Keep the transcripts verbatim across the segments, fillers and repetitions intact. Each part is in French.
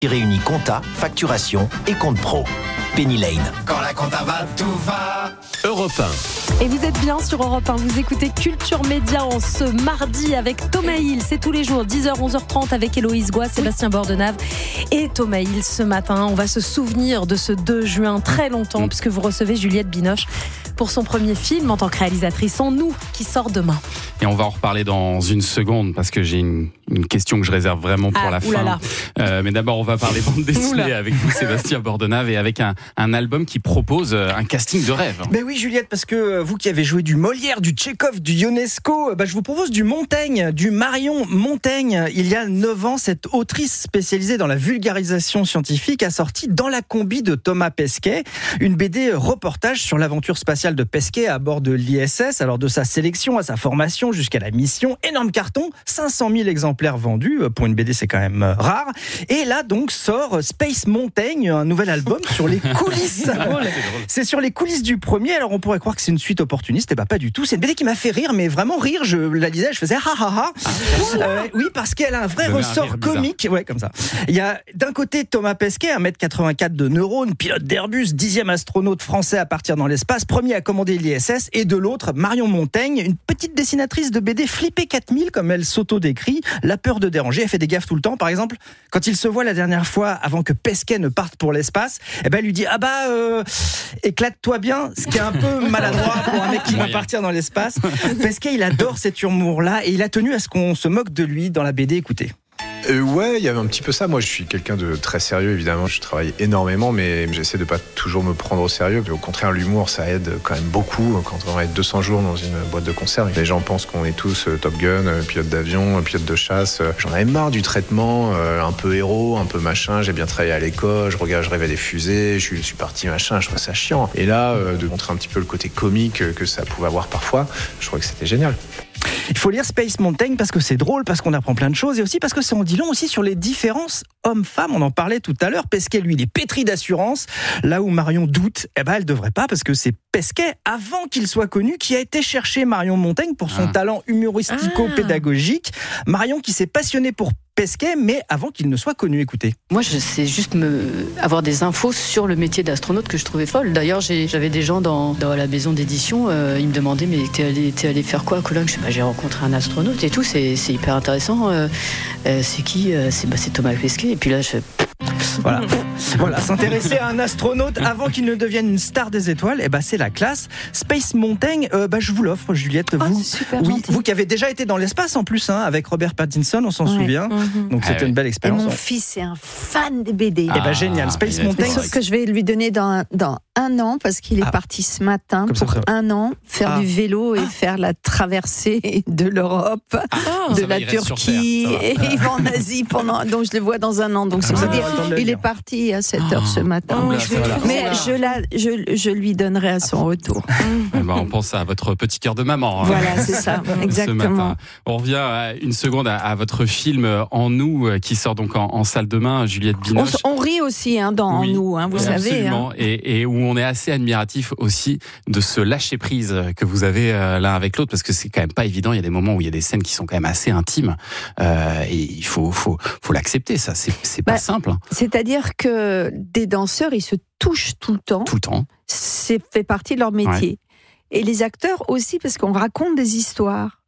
qui réunit compta, facturation et compte pro. Penny Lane. Quand la compta va, tout va. Europe un. Et vous êtes bien sur Europe un, vous écoutez Culture Média en ce mardi avec Thomas Hill. C'est tous les jours, dix heures, onze heures trente avec Héloïse Goua, Sébastien Bordenave et Thomas Hill. Ce matin, on va se souvenir de ce deux juin très longtemps, mmh. puisque vous recevez Juliette Binoche pour son premier film en tant que réalisatrice, En nous, qui sort demain. Et on va en reparler dans une seconde parce que j'ai une, une question que je réserve vraiment pour ah, la oulala. fin. Euh, mais d'abord, on va parler bande dessinée avec vous, Sébastien Bordenave, et avec un, un album qui propose un casting de rêve. Ben oui, Juliette, parce que vous qui avez joué du Molière, du Tchekhov, du Ionesco, ben je vous propose du Montaigne, du Marion Montaigne. Il y a neuf ans, cette autrice spécialisée dans la vulgarisation scientifique a sorti Dans la combi de Thomas Pesquet, une B D reportage sur l'aventure spatiale de Pesquet à bord de l'I S S, alors de sa sélection à sa formation jusqu'à la mission. Énorme carton, cinq cent mille exemplaires vendus, pour une B D c'est quand même rare. Et là donc sort Space Montaigne, un nouvel album sur les coulisses. C'est sur les coulisses du premier, alors on pourrait croire que c'est une suite opportuniste, et bah pas du tout. C'est une B D qui m'a fait rire, mais vraiment rire, je la lisais, je faisais ha ha ha. Euh, oui, parce qu'elle a un vrai ressort un comique. Ouais, comme ça. Il y a d'un côté Thomas Pesquet, un mètre quatre-vingt-quatre de neurones, pilote d'Airbus, dixième astronaute français à partir dans l'espace, premier à commander l'I S S, et de l'autre, Marion Montaigne, une petite dessinatrice de B D flippée quatre mille, comme elle s'auto-décrit, la peur de déranger, elle fait des gaffes tout le temps. Par exemple, quand il se voit la dernière fois, avant que Pesquet ne parte pour l'espace, eh ben, elle lui dit, ah bah, euh, éclate-toi bien, ce qui est un peu maladroit pour un mec qui va partir dans l'espace. Pesquet, il adore cet humour-là, et il a tenu à ce qu'on se moque de lui dans la B D, écoutez. Euh, ouais, il y avait un petit peu ça. Moi, je suis quelqu'un de très sérieux, évidemment. Je travaille énormément, mais j'essaie de pas toujours me prendre au sérieux. Au contraire, l'humour, ça aide quand même beaucoup. Quand on va être deux cents jours dans une boîte de conserve, les gens pensent qu'on est tous Top Gun, pilote d'avion, pilote de chasse. J'en avais marre du traitement, un peu héros, un peu machin. J'ai bien travaillé à l'école, je regarde, je rêvais des fusées, je suis, je suis parti machin, je trouve ça chiant. Et là, de montrer un petit peu le côté comique que ça pouvait avoir parfois, je trouvais que c'était génial. Il faut lire Space Mountain parce que c'est drôle, parce qu'on apprend plein de choses, et aussi parce que ça en dit long aussi sur les différences hommes-femmes. On en parlait tout à l'heure. Pesquet, lui, il est pétri d'assurance. Là où Marion doute, eh ben, elle devrait pas, parce que c'est Pesquet, avant qu'il soit connu, qui a été chercher Marion Montaigne pour son ah. talent humoristico-pédagogique. Ah. Marion qui s'est passionnée pour Pesquet, mais avant qu'il ne soit connu. Écoutez. Moi, je sais juste me... avoir des infos sur le métier d'astronaute que je trouvais folle. D'ailleurs, j'ai... j'avais des gens dans, dans la maison d'édition, euh, ils me demandaient, mais t'es allé, t'es allé faire quoi à Cologne? Je dis, bah, j'ai rencontré un astronaute et tout, c'est, c'est hyper intéressant. Euh, euh, c'est qui euh, c'est, bah, c'est Thomas Pesquet. Et puis là, je... Voilà, voilà, s'intéresser à un astronaute avant qu'il ne devienne une star des étoiles, eh ben c'est la classe. Space Mountain, euh, bah, je vous l'offre, Juliette. Oh, vous, super oui, gentil. vous qui avez déjà été dans l'espace en plus, hein, avec Robert Pattinson, on s'en ouais. souvient. Mm-hmm. Donc c'était ah, une belle expérience. Et mon fils est un fan des B D. Ah, eh ben génial, Space Mountain. Sauf que je vais lui donner dans, dans un an, parce qu'il est ah. parti ce matin Comme pour ça, un an faire ah. du vélo et ah. faire la traversée de l'Europe, ah. de la Turquie, et il va en Asie pendant. Donc je le vois dans un an. Donc c'est ah. dire, il est parti à sept heures ce matin. Oh, voilà. Mais je, la, je, je lui donnerai à son retour. Eh ben, on pense à votre petit cœur de maman. Voilà, hein, c'est ça, exactement. On revient à une seconde à, à votre film En nous, qui sort donc en, en salle demain, Juliette Binoche. On, on rit aussi hein, dans oui, En nous, hein, vous absolument, savez. Hein. Et, et où on est assez admiratif aussi de ce lâcher-prise que vous avez euh, l'un avec l'autre, parce que c'est quand même pas évident. Il y a des moments où il y a des scènes qui sont quand même assez intimes. Euh, et il faut, faut, faut l'accepter, ça. C'est, c'est pas bah, simple. Hein. C'est-à-dire que des danseurs, ils se touchent tout le temps. Tout le temps. C'est fait partie de leur métier. Ouais. Et les acteurs aussi, parce qu'on raconte des histoires.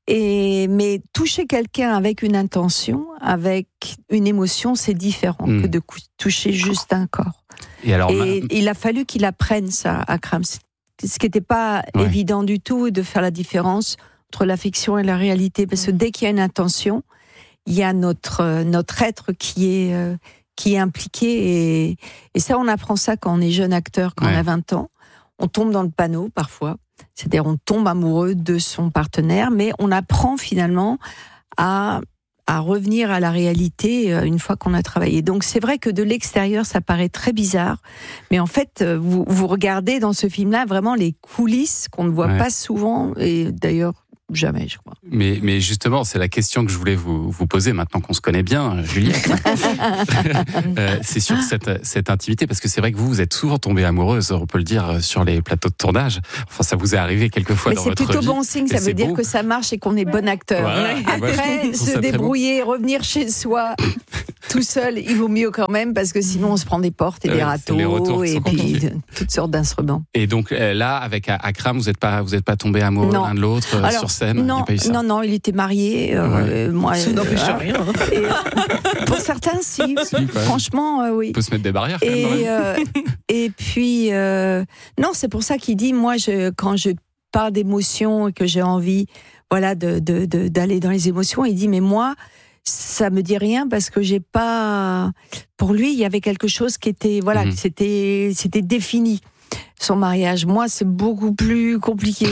Et, mais toucher quelqu'un avec une intention, avec une émotion, c'est différent mmh. que de toucher juste un corps. Et, alors, et ma... il a fallu qu'il apprenne ça, Akram. Ce qui n'était pas ouais. évident du tout, de faire la différence entre la fiction et la réalité. Parce que dès qu'il y a une intention, il y a notre, notre être qui est... Euh, qui est impliqué, et, et ça, on apprend ça quand on est jeune acteur, quand ouais. on a vingt ans. On tombe dans le panneau, parfois. C'est-à-dire, on tombe amoureux de son partenaire, mais on apprend finalement à, à revenir à la réalité une fois qu'on a travaillé. Donc, c'est vrai que de l'extérieur, ça paraît très bizarre, mais en fait, vous, vous regardez dans ce film-là vraiment les coulisses qu'on ne voit ouais. pas souvent, et d'ailleurs, jamais, je crois. Mais, mais justement, c'est la question que je voulais vous, vous poser maintenant qu'on se connaît bien, Juliette. euh, c'est sur cette, cette intimité, parce que c'est vrai que vous, vous êtes souvent tombée amoureuse, on peut le dire, sur les plateaux de tournage. Enfin, ça vous est arrivé quelquefois dans votre vie. Mais c'est plutôt bon signe, ça veut dire beau. que ça marche et qu'on est bon acteur. Voilà. Après, se débrouiller, revenir chez soi tout seul, il vaut mieux quand même parce que sinon on se prend des portes et Euh, des c'est- râteaux les retours qui et sont puis compliqués. de- toutes sortes d'instruments. Et donc euh, là, avec Akram, vous n'êtes pas, vous êtes pas tombés amoureux Non. l'un de l'autre euh, Alors, sur scène. Il n'y non, a pas eu ça. non, non, il était marié. euh, Ouais. euh, moi, Ça euh, n'empêche hein. rien. hein. Et, euh, pour certains, si. Si, quand même. Franchement, euh, oui. On peut se mettre des barrières quand même. dans la vie. Et, euh, et puis, euh, non, c'est pour ça qu'il dit, moi, je, quand je parle d'émotions et que j'ai envie, voilà, de, de, de- d'aller dans les émotions, il dit, mais moi, ça me dit rien parce que j'ai pas. Pour lui, il y avait quelque chose qui était, voilà, Mhm. que c'était, c'était défini. Son mariage, moi, c'est beaucoup plus compliqué.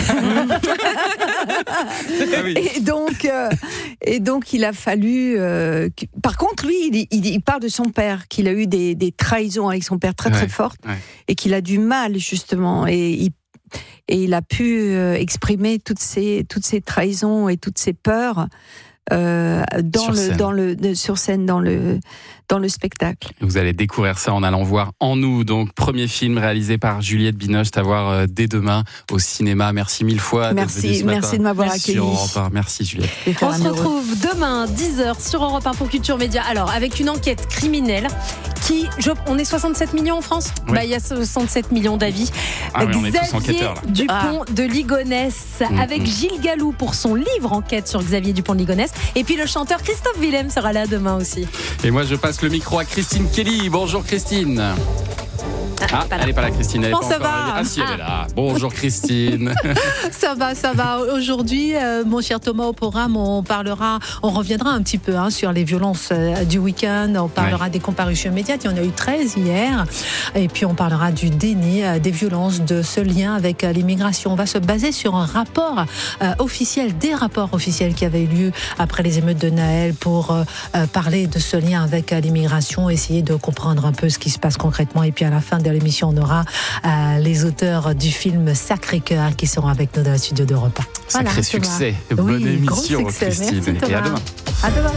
Ah oui. Et donc, euh, et donc, il a fallu. euh, que- Par contre, lui, il, il- il parle de son père, qu'il a eu des, des trahisons avec son père très très Ouais, fortes, ouais. et qu'il a du mal justement, et il, et il a pu euh, exprimer toutes ces toutes ces trahisons et toutes ces peurs euh, dans Sur le scène. dans le de- sur scène dans le dans le spectacle. Vous allez découvrir ça en allant voir En nous, donc premier film réalisé par Juliette Binoche, à voir euh, dès demain au cinéma. Merci mille fois. d'être venue Merci, ce matin merci de m'avoir sur accueilli. Europe un. Merci Juliette. Et faire On un se heureux. retrouve demain, dix heures, sur Europe un pour Culture Média. Alors, avec une enquête criminelle qui. Je, on est soixante-sept millions en France. Oui. Bah, il y a soixante-sept millions d'avis. Ah oui, on est tous Xavier enquêteurs là. Dupont de Ligonnès, Mm, avec mm. Gilles Galoux pour son livre Enquête sur Xavier Dupont de Ligonnès. Et puis le chanteur Christophe Willem sera là demain aussi. Et moi, je passe le micro à Christine Kelly. Bonjour Christine. Ah, pas là. elle n'est pas là, Christine. Elle est Bon, pas ça encore va. arrivée. Ah, si, elle est là. Bonjour Christine. Ça va, ça va. Aujourd'hui, euh, mon cher Thomas, au programme, on parlera, on reviendra un petit peu hein, sur les violences euh, du week-end. On parlera Ouais. des comparutions immédiates. Il y en a eu treize hier. Et puis, on parlera du déni euh, des violences, de ce lien avec euh, l'immigration. On va se baser sur un rapport euh, officiel, des rapports officiels qui avaient eu lieu après les émeutes de Naël pour euh, euh, parler de ce lien avec euh, l'immigration, essayer de comprendre un peu ce qui se passe concrètement. Et puis, à la fin de l'émission, on aura euh, les auteurs du film Sacré-Cœur qui seront avec nous dans le studio d'Europe un. Voilà, Sacré Thomas. succès. Oui, Bonne gros émission, succès. Christine. Merci, Et à Thomas. demain. À demain.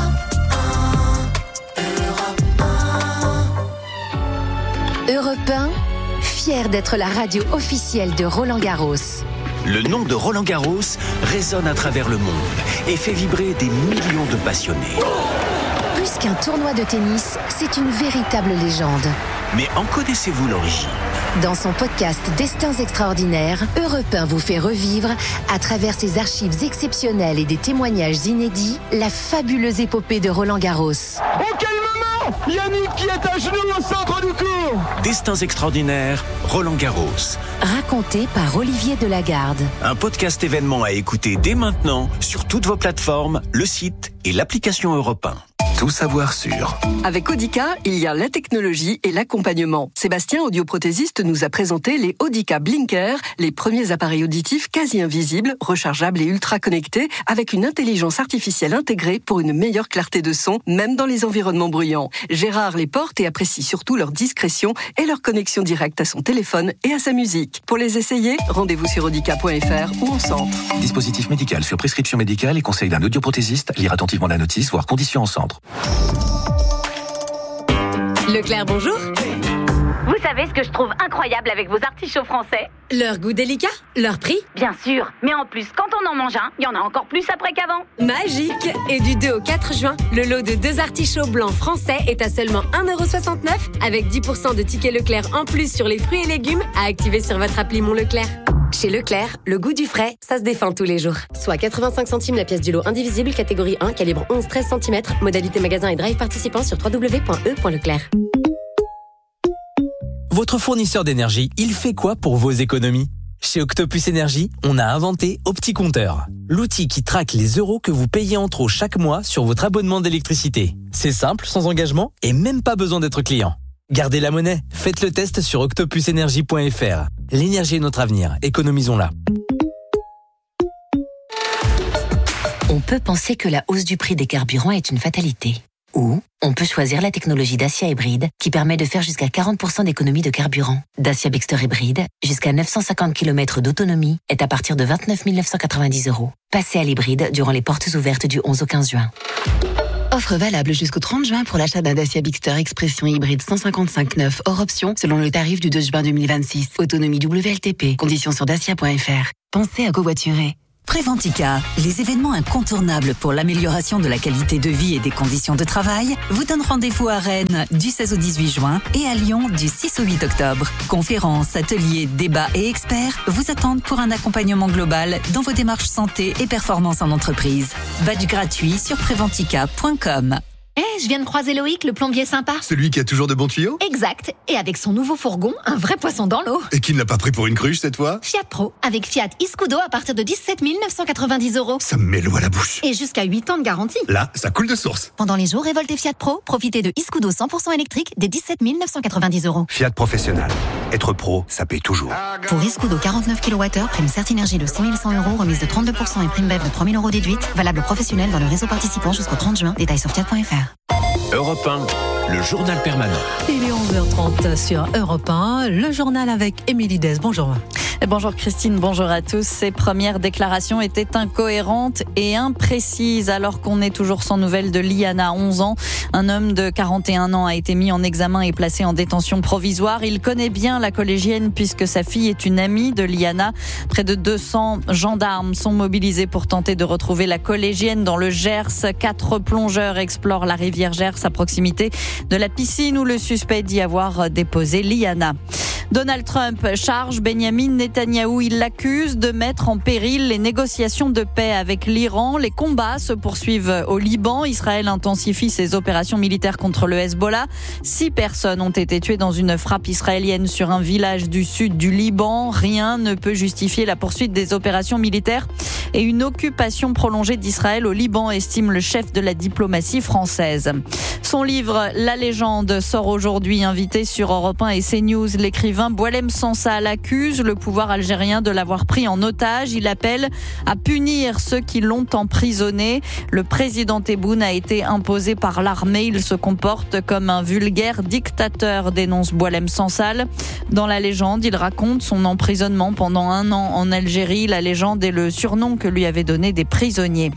Europe un, fier d'être la radio officielle de Roland Garros. Le nom de Roland Garros résonne à travers le monde et fait vibrer des millions de passionnés. Plus qu'un tournoi de tennis, c'est une véritable légende. Mais en connaissez-vous l'origine ? Dans son podcast Destins extraordinaires, Europe un vous fait revivre, à travers ses archives exceptionnelles et des témoignages inédits, la fabuleuse épopée de Roland Garros. Oh quel moment Yannick qui est à genoux au centre du court. Destins extraordinaires, Roland Garros. Raconté par Olivier Delagarde. Un podcast événement à écouter dès maintenant sur toutes vos plateformes, le site et l'application Europe un. Tout savoir sur. Avec Audica, il y a la technologie et l'accompagnement. Sébastien, audioprothésiste, nous a présenté les Audica Blinker, les premiers appareils auditifs quasi invisibles, rechargeables et ultra connectés, avec une intelligence artificielle intégrée pour une meilleure clarté de son, même dans les environnements bruyants. Gérard les porte et apprécie surtout leur discrétion et leur connexion directe à son téléphone et à sa musique. Pour les essayer, rendez-vous sur audica point f r ou en centre. Dispositif médical sur prescription médicale et conseil d'un audioprothésiste. Lire attentivement la notice, voire conditions en centre. Leclerc, bonjour. Vous savez ce que je trouve incroyable avec vos artichauts français? Leur goût délicat, leur prix. Bien sûr, mais en plus, quand on en mange un, il y en a encore plus après qu'avant. Magique. Et du deux au quatre juin, le lot de deux artichauts blancs français est à seulement un euro soixante-neuf avec dix pour cent de tickets Leclerc en plus sur les fruits et légumes à activer sur votre appli Mon Leclerc. Chez Leclerc, le goût du frais, ça se défend tous les jours. Soit quatre-vingt-cinq centimes la pièce du lot indivisible, catégorie un, calibre onze treize centimètres, modalité magasin et drive participant sur w w w point e point leclerc. Votre fournisseur d'énergie, il fait quoi pour vos économies ? Chez Octopus Énergie, on a inventé OptiCompteur, l'outil qui traque les euros que vous payez en trop chaque mois sur votre abonnement d'électricité. C'est simple, sans engagement et même pas besoin d'être client. Gardez la monnaie, faites le test sur octopus énergie point f r. L'énergie est notre avenir, économisons-la. On peut penser que la hausse du prix des carburants est une fatalité. Ou on peut choisir la technologie Dacia Hybride qui permet de faire jusqu'à quarante pour cent d'économie de carburant. Dacia Bexter Hybride, jusqu'à neuf cent cinquante kilomètres d'autonomie, est à partir de vingt-neuf mille neuf cent quatre-vingt-dix euros. Passez à l'hybride durant les portes ouvertes du onze au quinze juin. Offre valable jusqu'au trente juin pour l'achat d'un Dacia Bixter Expression hybride cent cinquante-cinq neuf hors option selon le tarif du deux juin deux mille vingt-six. Autonomie W L T P. Conditions sur dacia point f r. Pensez à covoiturer. Préventica, les événements incontournables pour l'amélioration de la qualité de vie et des conditions de travail, vous donnent rendez-vous à Rennes du seize au dix-huit juin et à Lyon du six au huit octobre. Conférences, ateliers, débats et experts vous attendent pour un accompagnement global dans vos démarches santé et performance en entreprise. Badge gratuit sur préventica point com. Eh, hey, je viens de croiser Loïc, le plombier sympa. Celui qui a toujours de bons tuyaux ? Exact. Et avec son nouveau fourgon, un vrai poisson dans l'eau. Et qui ne l'a pas pris pour une cruche cette fois ? Fiat Pro, avec Fiat Iscudo à partir de dix-sept mille neuf cent quatre-vingt-dix euros. Ça me met l'eau à la bouche. Et jusqu'à huit ans de garantie. Là, ça coule de source. Pendant les jours révoltés Fiat Pro, profitez de Iscudo cent pour cent électrique des dix-sept mille neuf cent quatre-vingt-dix euros. Fiat Professionnel. Être pro, ça paye toujours. Pour Iscudo quarante-neuf kilowattheures, prime Certinergie de six mille cent euros, remise de trente-deux pour cent et prime B E F de trois mille euros déduite. Valable professionnel dans le réseau participant jusqu'au trente juin. Détails sur fiat point f r. Europe un, le journal permanent. Il est onze heures trente sur Europe un, le journal avec Émilie Dez. Bonjour. Bonjour Christine, bonjour à tous. Ces premières déclarations étaient incohérentes et imprécises alors qu'on est toujours sans nouvelles de Liana, onze ans. Un homme de quarante et un ans a été mis en examen et placé en détention provisoire. Il connaît bien la collégienne puisque sa fille est une amie de Liana. Près de deux cents gendarmes sont mobilisés pour tenter de retrouver la collégienne dans le Gers. Quatre plongeurs explorent la rivière Gers à proximité de la piscine où le suspect dit avoir déposé Liana. Donald Trump charge Benjamin Netanyahou. Il l'accuse de mettre en péril les négociations de paix avec l'Iran. Les combats se poursuivent au Liban. Israël intensifie ses opérations militaires contre le Hezbollah. Six personnes ont été tuées dans une frappe israélienne sur un village du sud du Liban. Rien ne peut justifier la poursuite des opérations militaires et une occupation prolongée d'Israël au Liban, estime le chef de la diplomatie française. Son livre « La légende » sort aujourd'hui. Invité sur Europe un et CNews, l'écrivain Boualem Sansal accuse le pouvoir algérien de l'avoir pris en otage. Il appelle à punir ceux qui l'ont emprisonné. Le président Tebboune a été imposé par l'armée. Il se comporte comme un vulgaire dictateur, dénonce Boualem Sansal. Dans la légende, il raconte son emprisonnement pendant un an en Algérie. La légende est le surnom que lui avaient donné des prisonniers.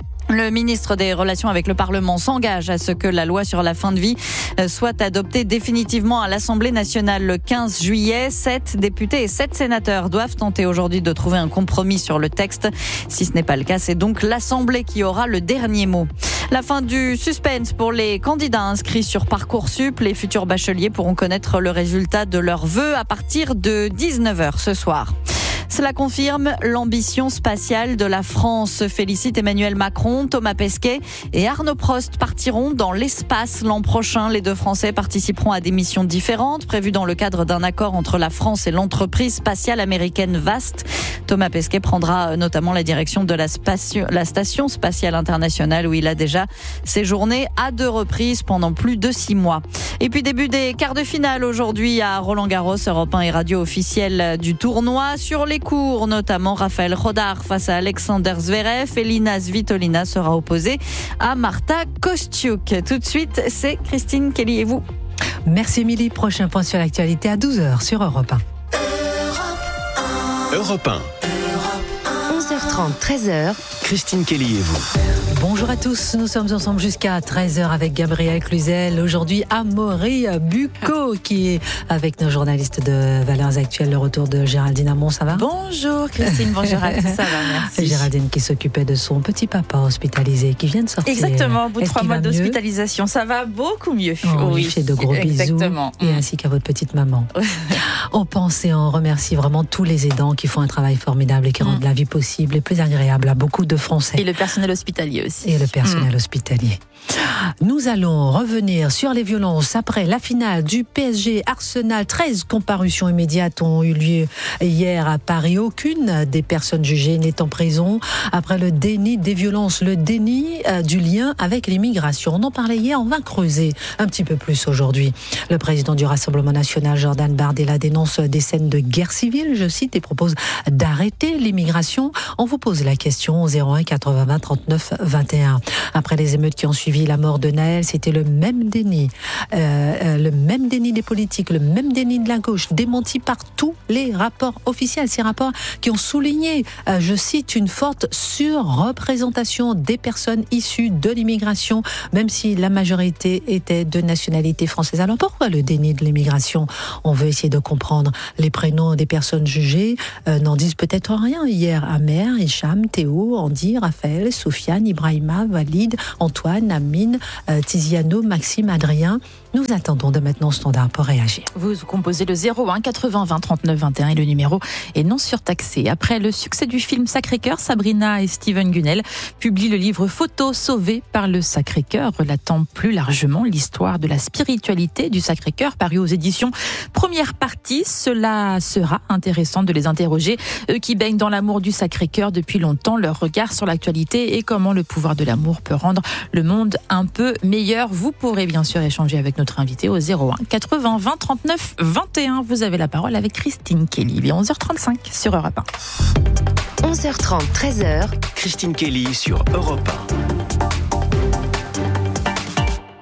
Le ministre des Relations avec le Parlement s'engage à ce que la loi sur la fin de vie soit adoptée définitivement à l'Assemblée nationale le quinze juillet. Sept députés et sept sénateurs doivent tenter aujourd'hui de trouver un compromis sur le texte. Si ce n'est pas le cas, c'est donc l'Assemblée qui aura le dernier mot. La fin du suspense pour les candidats inscrits sur Parcoursup. Les futurs bacheliers pourront connaître le résultat de leurs vœux à partir de dix-neuf heures ce soir. Cela confirme l'ambition spatiale de la France. Félicite Emmanuel Macron, Thomas Pesquet et Arnaud Prost partiront dans l'espace l'an prochain. Les deux Français participeront à des missions différentes prévues dans le cadre d'un accord entre la France et l'entreprise spatiale américaine Vast. Thomas Pesquet prendra notamment la direction de la, spatio- la Station spatiale internationale où il a déjà séjourné à deux reprises pendant plus de six mois. Et puis début des quarts de finale aujourd'hui à Roland-Garros. Europe un et radio officielle du tournoi. Sur les cours, notamment Raphaël Rodar face à Alexander Zverev. Elina Svitolina sera opposée à Marta Kostyuk. Tout de suite, c'est Christine Kelly et vous. Merci Émilie. Prochain point sur l'actualité à douze heures sur Europe un. Europe un. onze heures trente, treize heures. Christine Kelly et vous. Bonjour à tous, nous sommes ensemble jusqu'à treize heures avec Gabriel Cluzel. Aujourd'hui, Amaury Bucco qui est avec nos journalistes de Valeurs Actuelles. Le retour de Géraldine Amont, ça va ? Bonjour Christine, bonjour à tous, ça va, merci. Géraldine qui s'occupait de son petit papa hospitalisé qui vient de sortir. Exactement, au bout de Est-ce trois qu'il mois va mieux ? d'hospitalisation, ça va beaucoup mieux. Oh, on oui, lui fait de gros exactement. bisous, et ainsi qu'à votre petite maman. On pense et on remercie vraiment tous les aidants qui font un travail formidable et qui rendent mm. la vie possible et plus agréable à beaucoup de Français. Et le personnel hospitalier aussi. Et le personnel mmh. hospitalier. Nous allons revenir sur les violences après la finale du P S G Arsenal. treize comparutions immédiates ont eu lieu hier à Paris. Aucune des personnes jugées n'est en prison après le déni des violences, le déni euh, du lien avec l'immigration. On en parlait hier, on va creuser un petit peu plus aujourd'hui. Le président du Rassemblement national, Jordan Bardella, dénonce des scènes de guerre civile, je cite, et propose d'arrêter l'immigration. On vous pose la question au zéro un quatre-vingts trente-neuf vingt et un. Après les émeutes qui ont suivi la mort de Naël, c'était le même déni, euh, euh, le même déni des politiques, le même déni de la gauche, démenti par tous les rapports officiels. Ces rapports qui ont souligné, euh, je cite, une forte surreprésentation des personnes issues de l'immigration, même si la majorité était de nationalité française. Alors pourquoi le déni de l'immigration ? On veut essayer de comprendre. Les prénoms des personnes jugées euh, n'en disent peut-être rien. Hier, Amer, Hicham, Théo, Andy, Raphaël, Sofiane, Ibrahima, Walid, Antoine, Amine, euh, Tiziano, Maxime, Adrien. Nous attendons de maintenant au standard pour réagir. Vous composez le zéro un quatre-vingts vingt trente-neuf vingt et un et le numéro est non surtaxé. Après le succès du film Sacré-Cœur, Sabrina et Steven Gunnell publient le livre Photos sauvées par le Sacré-Cœur, relatant plus largement l'histoire de la spiritualité du Sacré-Cœur, paru aux éditions Première Partie. Cela sera intéressant de les interroger, eux qui baignent dans l'amour du Sacré-Cœur depuis longtemps, leur regard sur l'actualité et comment le pouvoir de l'amour peut rendre le monde un peu meilleur. Vous pourrez bien sûr échanger avec notre invité au zéro un quatre-vingts vingt trente-neuf vingt et un. Vous avez la parole avec Christine Kelly. Il est onze heures trente-cinq sur Europe un. onze heures trente, treize heures. Christine Kelly sur Europe un.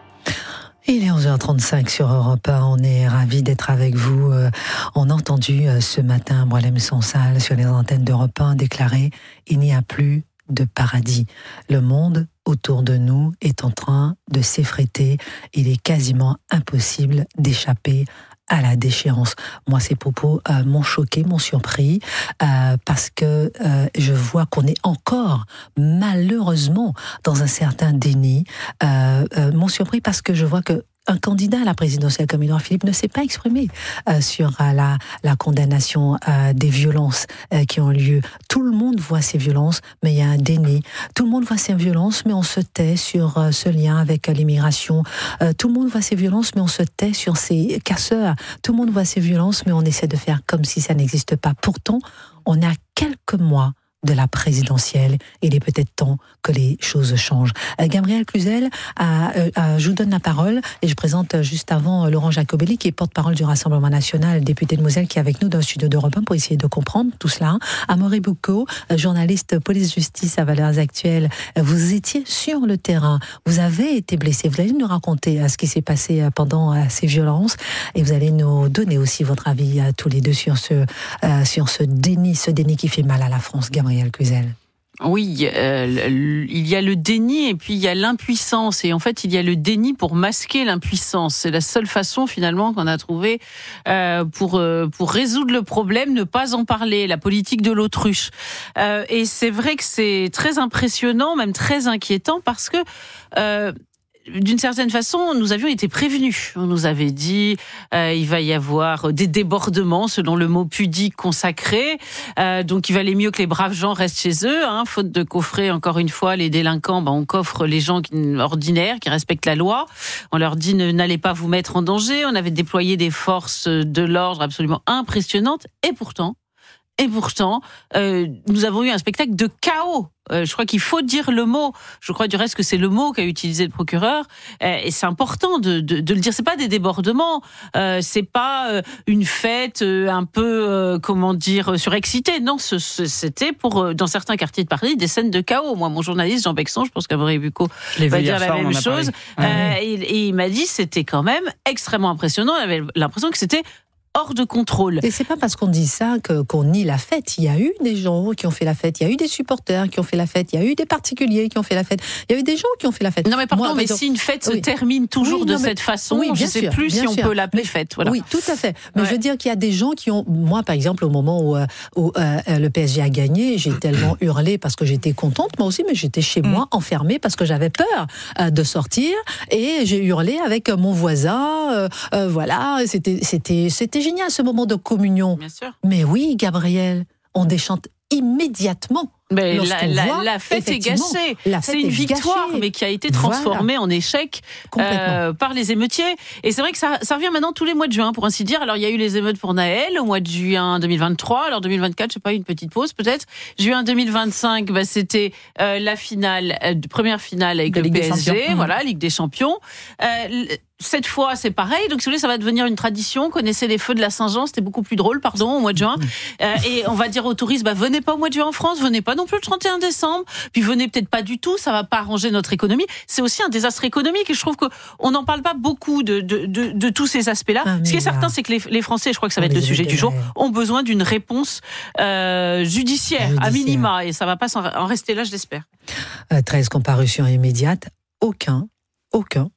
Il est onze heures trente-cinq sur Europe un. On est ravis d'être avec vous. On a entendu ce matin Boualem Sansal sur les antennes d'Europe un déclarer « Il n'y a plus de paradis. Le monde autour de nous est en train de s'effréter. Il est quasiment impossible d'échapper à la déchéance. » Moi, ces propos euh, m'ont choqué, m'ont surpris, euh, parce que euh, je vois qu'on est encore, malheureusement, dans un certain déni. Euh, euh, m'ont surpris parce que je vois que un candidat à la présidentielle comme Édouard Philippe ne s'est pas exprimé euh, sur euh, la, la condamnation euh, des violences euh, qui ont lieu. Tout le monde voit ces violences, mais il y a un déni. Tout le monde voit ces violences, mais on se tait sur euh, ce lien avec euh, l'immigration. Euh, tout le monde voit ces violences, mais on se tait sur ces casseurs. Tout le monde voit ces violences, mais on essaie de faire comme si ça n'existe pas. Pourtant, on est à quelques mois de la présidentielle. Il est peut-être temps que les choses changent. Euh, Gabriel Cluzel, euh, euh, je vous donne la parole et je présente juste avant Laurent Jacobelli, qui est porte-parole du Rassemblement National, député de Moselle, qui est avec nous dans le studio d'Europe un pour essayer de comprendre tout cela. Amaury Boucaud, euh, journaliste police-justice à Valeurs Actuelles. Euh, vous étiez sur le terrain. Vous avez été blessé. Vous allez nous raconter euh, ce qui s'est passé euh, pendant euh, ces violences et vous allez nous donner aussi votre avis à euh, tous les deux sur ce, euh, sur ce déni, ce déni qui fait mal à la France. Gabriel Cluzel. Oui, euh, il y a le déni et puis il y a l'impuissance. Et en fait, il y a le déni pour masquer l'impuissance. C'est la seule façon finalement qu'on a trouvé euh, pour euh, pour résoudre le problème, ne pas en parler. La politique de l'autruche. Euh, et c'est vrai que c'est très impressionnant, même très inquiétant, parce que euh, d'une certaine façon, nous avions été prévenus. On nous avait dit euh, il va y avoir des débordements, selon le mot pudique consacré. Euh, donc, il valait mieux que les braves gens restent chez eux. Hein, faute de coffrer, encore une fois, les délinquants, ben, on coffre les gens qui, ordinaires, qui respectent la loi. On leur dit ne, n'allez pas vous mettre en danger. On avait déployé des forces de l'ordre absolument impressionnantes. Et pourtant, et pourtant, euh, nous avons eu un spectacle de chaos. Euh, je crois qu'il faut dire le mot. Je crois du reste que c'est le mot qu'a utilisé le procureur. Euh, et c'est important de, de, de le dire. C'est pas des débordements. Euh, c'est pas euh, une fête euh, un peu, euh, comment dire, surexcitée. Non, ce, ce, c'était pour, euh, dans certains quartiers de Paris, des scènes de chaos. Moi, mon journaliste Jean Bexon, je pense qu'Amaury Boucaud va dire la même chose. Euh, et, et il m'a dit c'était quand même extrêmement impressionnant. Il avait l'impression que c'était hors de contrôle. Et c'est pas parce qu'on dit ça que, qu'on nie la fête. Il y a eu des gens qui ont fait la fête, il y a eu des supporters qui ont fait la fête, il y a eu des particuliers qui ont fait la fête, il y a eu des gens qui ont fait la fête. Non mais pardon, Moi, mais donc... si une fête oui. se termine toujours oui, de non, cette mais... façon, oui, je ne sais sûr, plus si sûr. on peut l'appeler mais, fête. Voilà. Oui, tout à fait. Mais ouais. je veux dire qu'il y a des gens qui ont... Moi, par exemple, au moment où, où euh, le P S G a gagné, j'ai tellement hurlé parce que j'étais contente, moi aussi, mais j'étais chez mm. moi, enfermée, parce que j'avais peur euh, de sortir, et j'ai hurlé avec mon voisin. Euh, euh, voilà, c'était, c'était, c'était génial, ce moment de communion. Bien sûr. Mais oui, Gabriel, on déchante immédiatement. Mais la, la, la fête est gâchée. La fête c'est une est victoire, gâchée. mais qui a été transformée voilà. en échec euh, par les émeutiers. Et c'est vrai que ça, ça revient maintenant tous les mois de juin, pour ainsi dire. Alors, il y a eu les émeutes pour Naël au mois de juin deux mille vingt-trois. Alors, deux mille vingt-quatre, je sais pas, une petite pause peut-être. Juin deux mille vingt-cinq, bah, c'était euh, la finale, euh, première finale avec de le P S G. Mmh. Voilà, Ligue des Champions. Euh, Cette fois, c'est pareil. Donc, si vous voulez, ça va devenir une tradition. Connaissez les feux de la Saint-Jean, c'était beaucoup plus drôle, pardon, au mois de juin. Euh, et on va dire aux touristes, bah, venez pas au mois de juin en France, venez pas non plus le trente et un décembre. Puis venez peut-être pas du tout, ça va pas arranger notre économie. C'est aussi un désastre économique et je trouve qu'on n'en parle pas beaucoup de, de, de, de tous ces aspects-là. Ah, Ce qui est certain, c'est que les, les Français, je crois que ça va être le sujet du jour, ont besoin d'une réponse euh, judiciaire, judiciaire, à minima. Et ça va pas en rester là, je l'espère. Euh, treize comparutions immédiates, aucun, aucun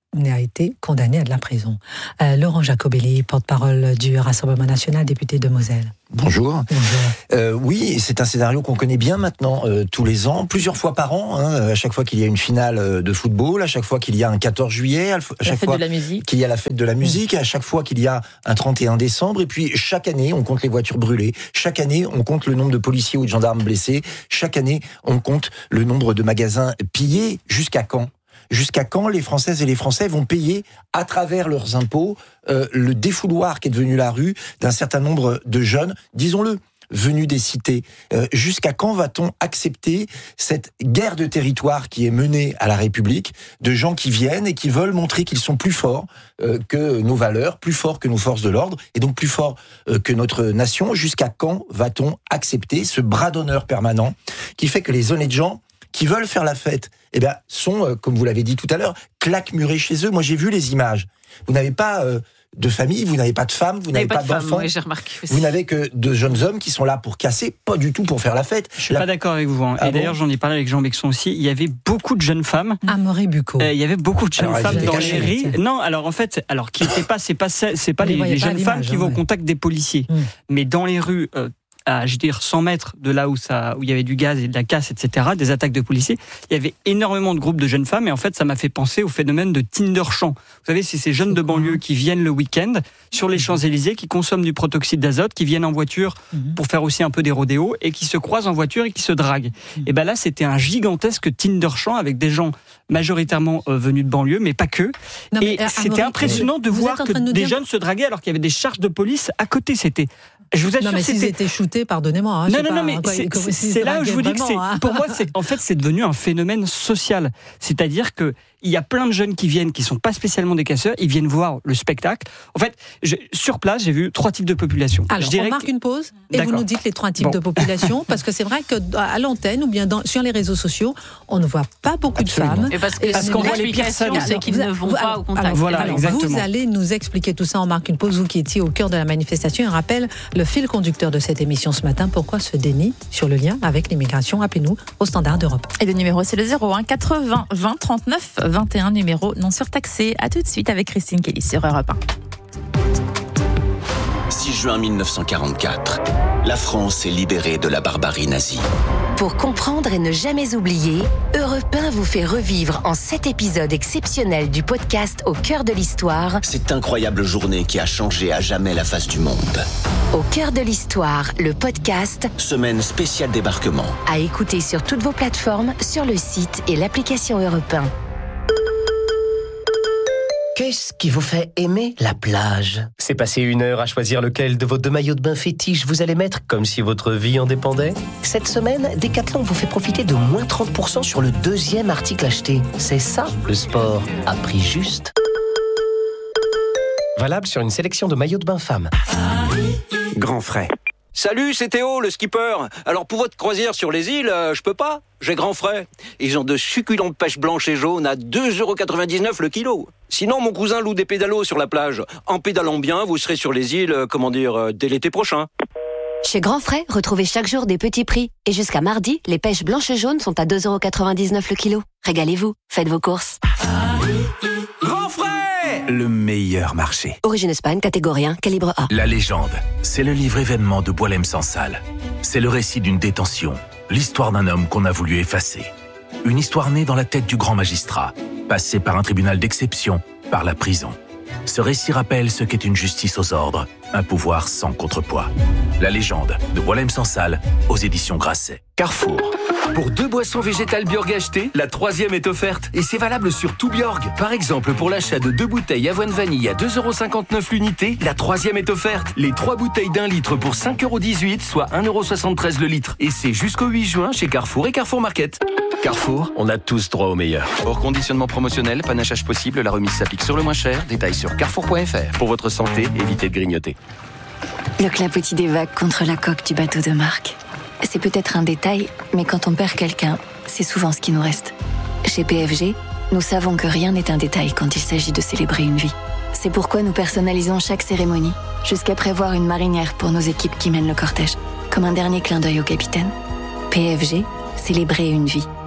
a été condamné à de la prison. Euh, Laurent Jacobelli, porte-parole du Rassemblement national, député de Moselle. Bonjour. Bonjour. Euh, oui, c'est un scénario qu'on connaît bien maintenant, euh, tous les ans, plusieurs fois par an, hein, à chaque fois qu'il y a une finale de football, à chaque fois qu'il y a un quatorze juillet, à chaque fois qu'il y a la fête de la musique, à chaque fois qu'il y a un trente et un décembre, et puis chaque année, on compte les voitures brûlées, chaque année, on compte le nombre de policiers ou de gendarmes blessés, chaque année, on compte le nombre de magasins pillés. Jusqu'à quand ? Jusqu'à quand les Françaises et les Français vont payer à travers leurs impôts euh, le défouloir qui est devenu la rue d'un certain nombre de jeunes, disons-le, venus des cités. Euh, jusqu'à quand va-t-on accepter cette guerre de territoire qui est menée à la République, de gens qui viennent et qui veulent montrer qu'ils sont plus forts euh, que nos valeurs, plus forts que nos forces de l'ordre, et donc plus forts euh, que notre nation? Jusqu'à quand va-t-on accepter ce bras d'honneur permanent qui fait que les honnêtes gens qui veulent faire la fête, eh bien, sont, euh, comme vous l'avez dit tout à l'heure, claquemurés chez eux. Moi, j'ai vu les images. Vous n'avez pas euh, de famille, vous n'avez pas de femme, vous n'avez pas, pas d'enfants. Oui, j'ai remarqué aussi. Vous n'avez que de jeunes hommes qui sont là pour casser, pas du tout pour faire la fête. Je suis la... pas d'accord avec vous. Hein. Ah Et bon d'ailleurs, j'en ai parlé avec Jean Bexon aussi. Il y avait beaucoup de jeunes femmes. Amaury Bucco. Euh, il y avait beaucoup de jeunes alors, femmes dans cachées, les rues. Non, alors en fait, alors qui étaient pas, c'est pas, c'est pas les, les jeunes pas femmes qui vont hein, au contact des policiers, mmh. mais dans les rues. Euh, à, je veux dire, cent mètres de là où, ça, où il y avait du gaz et de la casse, et cetera, des attaques de policiers, il y avait énormément de groupes de jeunes femmes, et en fait, ça m'a fait penser au phénomène de Tinder champ. Vous savez, c'est ces jeunes de banlieue qui viennent le week-end sur les Champs-Élysées, qui consomment du protoxyde d'azote, qui viennent en voiture pour faire aussi un peu des rodéos, et qui se croisent en voiture et qui se draguent. Et ben là, c'était un gigantesque Tinder champ avec des gens majoritairement euh, venus de banlieue, mais pas que. Non, mais, et euh, c'était Amaury, impressionnant de voir que de des dire... jeunes se draguaient alors qu'il y avait des charges de police à côté. C'était... Je vous assure, non, mais s'ils étaient shootés, pardonnez-moi. Hein, non, non, pas, non, mais quoi, c'est, quoi, c'est, c'est là où je vous dis que c'est, hein. pour moi, c'est, en fait, c'est devenu un phénomène social. C'est-à-dire que il y a plein de jeunes qui viennent, qui sont pas spécialement des casseurs, ils viennent voir le spectacle. En fait, je, sur place, j'ai vu trois types de population. Alors, je dirais on marque que... une pause et D'accord. vous nous dites les trois types bon. de population, parce que c'est vrai que à l'antenne ou bien dans, sur les réseaux sociaux, on ne voit pas beaucoup Absolument. de femmes. Et parce que parce qu'on voit les personnes, c'est qu'ils ne vont vous, pas alors, au contact. Alors, voilà, alors, exactement. Vous allez nous expliquer tout ça. On marque une pause. Vous qui étiez au cœur de la manifestation, un rappel, le fil conducteur de cette émission ce matin. Pourquoi ce déni sur le lien avec l'immigration? Appelez-nous au standard d'Europe. Et le numéro, c'est le zéro un quatre-vingts vingt trente-neuf vingt et un, numéro non surtaxé. À tout de suite avec Christine Kelly sur Europe un. six juin mille neuf cent quarante-quatre, la France est libérée de la barbarie nazie. Pour comprendre et ne jamais oublier, Europe un vous fait revivre en sept épisodes exceptionnels du podcast Au cœur de l'histoire. Cette incroyable journée qui a changé à jamais la face du monde. Au cœur de l'histoire, le podcast. Semaine spéciale débarquement. À écouter sur toutes vos plateformes, sur le site et l'application Europe un. Qu'est-ce qui vous fait aimer la plage? C'est passer une heure à choisir lequel de vos deux maillots de bain fétiches vous allez mettre, comme si votre vie en dépendait? Cette semaine, Decathlon vous fait profiter de moins trente pour cent sur le deuxième article acheté. C'est ça, le sport, à prix juste. Valable sur une sélection de maillots de bain femmes. Grand frais. Salut, c'est Théo, le skipper. Alors pour votre croisière sur les îles, euh, je peux pas. J'ai grand frais. Ils ont de succulentes pêches blanches et jaunes à deux euros quatre-vingt-dix-neuf le kilo. Sinon, mon cousin loue des pédalos sur la plage. En pédalant bien, vous serez sur les îles, euh, comment dire, euh, dès l'été prochain. Chez Grand Frais, retrouvez chaque jour des petits prix. Et jusqu'à mardi, les pêches blanches et jaunes sont à deux euros quatre-vingt-dix-neuf le kilo. Régalez-vous, faites vos courses. Grand frais! Le meilleur marché. Origine Espagne, catégorie un, calibre A. La légende, c'est le livre événement de Boualem Sansal. C'est le récit d'une détention, l'histoire d'un homme qu'on a voulu effacer. Une histoire née dans la tête du grand magistrat, passée par un tribunal d'exception, par la prison. Ce récit rappelle ce qu'est une justice aux ordres, un pouvoir sans contrepoids. La légende de Boualem Sansal, aux éditions Grasset. Carrefour. Pour deux boissons végétales Bjorg achetées, la troisième est offerte. Et c'est valable sur tout Bjorg. Par exemple, pour l'achat de deux bouteilles avoine vanille à deux euros cinquante-neuf l'unité, la troisième est offerte. Les trois bouteilles d'un litre pour cinq euros dix-huit, soit un euro soixante-treize le litre. Et c'est jusqu'au huit juin chez Carrefour et Carrefour Market. Carrefour, on a tous droit au meilleur. Hors conditionnement promotionnel, panachage possible, la remise s'applique sur le moins cher. Détails sur carrefour point f r. Pour votre santé, évitez de grignoter. Le clapotis des vagues contre la coque du bateau de Marc. C'est peut-être un détail, mais quand on perd quelqu'un, c'est souvent ce qui nous reste. Chez P F G, nous savons que rien n'est un détail quand il s'agit de célébrer une vie. C'est pourquoi nous personnalisons chaque cérémonie, jusqu'à prévoir une marinière pour nos équipes qui mènent le cortège, comme un dernier clin d'œil au capitaine. P F G, célébrer une vie.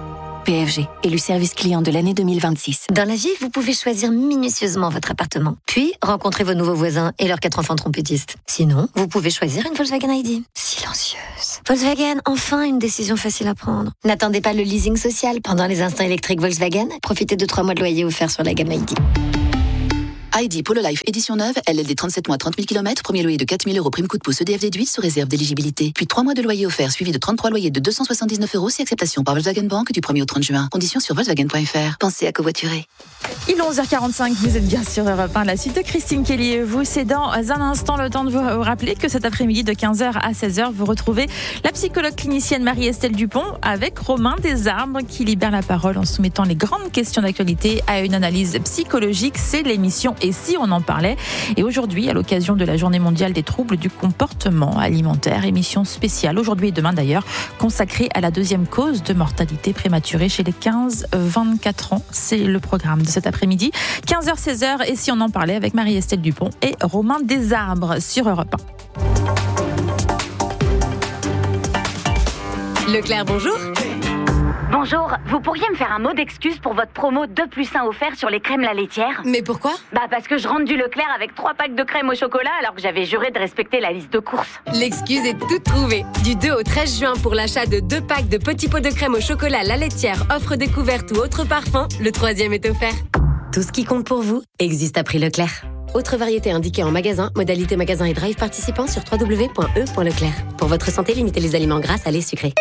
P F G, élu service client de l'année deux mille vingt-six. Dans la vie, vous pouvez choisir minutieusement votre appartement, puis rencontrer vos nouveaux voisins et leurs quatre enfants trompettistes. Sinon, vous pouvez choisir une Volkswagen I D. Silencieuse. Volkswagen, enfin une décision facile à prendre. N'attendez pas le leasing social. Pendant les instants électriques Volkswagen, profitez de trois mois de loyer offerts sur la gamme I D. I D Polo Life édition neuve, L L D trente-sept mois, trente mille kilomètres, premier loyer de quatre mille euros, prime coup de pouce E D F déduite sous réserve d'éligibilité. Puis trois mois de loyer offert suivi de trente-trois loyers de deux cent soixante-dix-neuf euros si acceptation par Volkswagen Bank du premier au trente juin. Conditions sur volkswagen point f r. Pensez à covoiturer. Il est onze heures quarante-cinq, vous êtes bien sur Europe un. La suite de Christine Kelly et vous, c'est dans un instant le temps de vous rappeler que cet après-midi de quinze heures à seize heures, vous retrouvez la psychologue clinicienne Marie-Estelle Dupont avec Romain Desarbres qui libère la parole en soumettant les grandes questions d'actualité à une analyse psychologique. C'est l'émission Et si on en parlait ? Et aujourd'hui, à l'occasion de la Journée mondiale des troubles du comportement alimentaire, émission spéciale aujourd'hui et demain d'ailleurs, consacrée à la deuxième cause de mortalité prématurée chez les quinze vingt-quatre ans. C'est le programme de cet après-midi, quinze heures seize heures, et si on en parlait avec Marie-Estelle Dupont et Romain Desarbres sur Europe un. Leclerc, bonjour. Bonjour, vous pourriez me faire un mot d'excuse pour votre promo deux plus un offert sur les crèmes la laitière ? Mais pourquoi ? Bah parce que je rentre du Leclerc avec trois packs de crème au chocolat alors que j'avais juré de respecter la liste de courses. L'excuse est toute trouvée. Du deux au treize juin, pour l'achat de deux packs de petits pots de crème au chocolat la laitière, offre découverte ou autre parfum, le troisième est offert. Tout ce qui compte pour vous existe à prix Leclerc. Autre variété indiquée en magasin, modalité magasin et drive participant sur w w w point e point leclerc. Pour votre santé, limitez les aliments gras, salés, sucrés.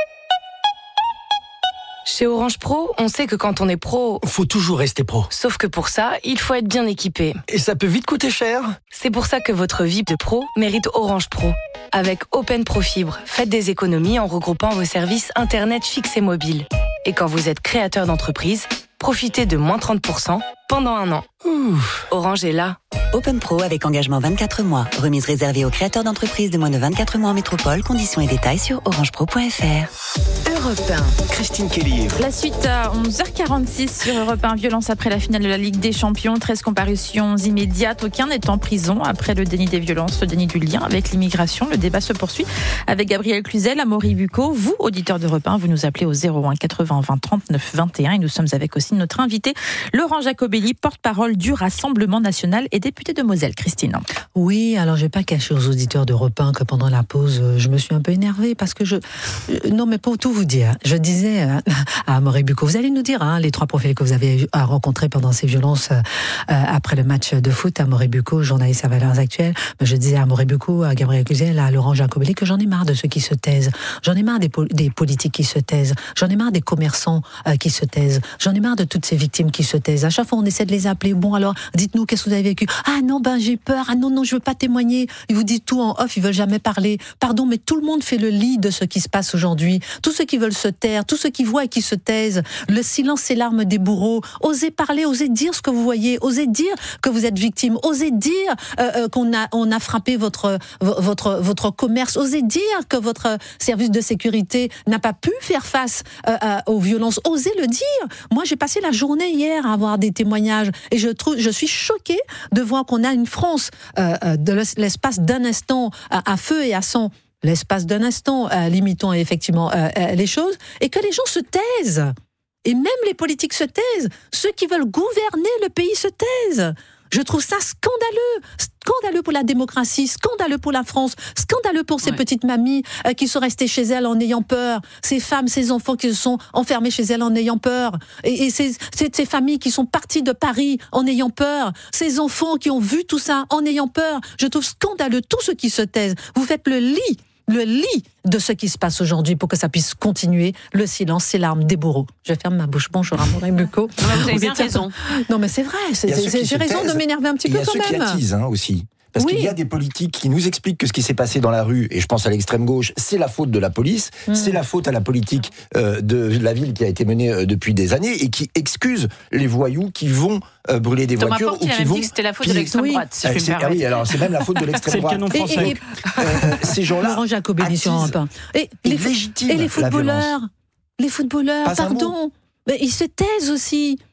Chez Orange Pro, on sait que quand on est pro... faut toujours rester pro. Sauf que pour ça, il faut être bien équipé. Et ça peut vite coûter cher. C'est pour ça que votre vie de pro mérite Orange Pro. Avec Open Pro Fibre, faites des économies en regroupant vos services Internet fixes et mobiles. Et quand vous êtes créateur d'entreprise, profitez de moins trente pour cent pendant un an. Ouh. Orange est là. Open Pro avec engagement vingt-quatre mois. Remise réservée aux créateurs d'entreprises de moins de vingt-quatre mois en métropole. Conditions et détails sur orange pro point f r. Europe un. Christine Kelly. La suite à onze heures quarante-six sur Europe un. Violence après la finale de la Ligue des Champions. treize comparutions immédiates. Aucun n'est en prison après le déni des violences, le déni du lien avec l'immigration. Le débat se poursuit avec Gabriel Cluzel, Amaury Bucco. Vous, auditeurs d'Europe un, vous nous appelez au zéro un quatre-vingts vingt trente-neuf vingt et un. Et nous sommes avec aussi notre invité, Laurent Jacobelli, porte-parole du Rassemblement national et député de Moselle. Christine. Oui, alors je vais pas cacher aux auditeurs d'Europe un que pendant la pause, je me suis un peu énervée parce que je... Non, mais pour tout vous dire, je disais à Amaury Bucco, vous allez nous dire hein, les trois profils que vous avez rencontrés pendant ces violences euh, après le match de foot. Amaury Bucco, journaliste à Valeurs Actuelles. Je disais à Amaury Bucco, à Gabriel Cluzel, à Laurent Jacobelli que j'en ai marre de ceux qui se taisent. J'en ai marre des, po- des politiques qui se taisent. J'en ai marre des commerçants euh, qui se taisent. J'en ai marre de toutes ces victimes qui se taisent. À chaque fois, on essaie de les appeler. Bon, alors, dites-nous, qu'est-ce que vous avez vécu ? Ah non, ben j'ai peur. Ah non, non, je veux pas témoigner. Ils vous disent tout en off, ils veulent jamais parler. Pardon, mais tout le monde fait le lit de ce qui se passe aujourd'hui. Tous ceux qui veulent se taire, tous ceux qui voient et qui se taisent. Le silence, c'est l'arme des bourreaux. Osez parler, osez dire ce que vous voyez, osez dire que vous êtes victime, osez dire euh, euh, qu'on a on a frappé votre votre votre commerce, osez dire que votre service de sécurité n'a pas pu faire face euh, à, aux violences. Osez le dire. Moi, j'ai passé la journée hier à avoir des témoignages et je trouve, je suis choquée de voir qu'on a une France euh, de l'espace d'un instant à, à feu et à sang. L'espace d'un instant, euh, limitons effectivement euh, euh, les choses, et que les gens se taisent. Et même les politiques se taisent. Ceux qui veulent gouverner le pays se taisent. Je trouve ça scandaleux. Scandaleux pour la démocratie, scandaleux pour la France, scandaleux pour ces ouais. petites mamies euh, qui sont restées chez elles en ayant peur. Ces femmes, ces enfants qui se sont enfermés chez elles en ayant peur. Et, et ces, ces, ces familles qui sont parties de Paris en ayant peur. Ces enfants qui ont vu tout ça en ayant peur. Je trouve scandaleux tous ceux qui se taisent. Vous faites le lit. Le lit de ce qui se passe aujourd'hui pour que ça puisse continuer. Le silence, c'est l'arme des bourreaux. Je ferme ma bouche. Bonjour, Amaury Bucco. Vous avez vous bien raison. Non, mais c'est vrai. C'est, c'est, j'ai raison taisent. de m'énerver un petit peu quand même. Il y a ceux qui attisent hein, aussi. Parce oui. qu'il y a des politiques qui nous expliquent que ce qui s'est passé dans la rue, et je pense à l'extrême gauche, c'est la faute de la police, mmh. c'est la faute à la politique euh, de la ville qui a été menée euh, depuis des années et qui excuse les voyous qui vont euh, brûler des Thomas voitures Porte, ou qui vont. Dit que c'était la faute de l'extrême oui. droite. Si euh, je c'est, ah oui, alors c'est même la faute de l'extrême droite. C'est le canon français. Et, et, euh, ces gens-là. Laurent Jacobelli sur Europe un. Et, les, et les footballeurs, les footballeurs, Pas pardon, mais ils se taisent aussi.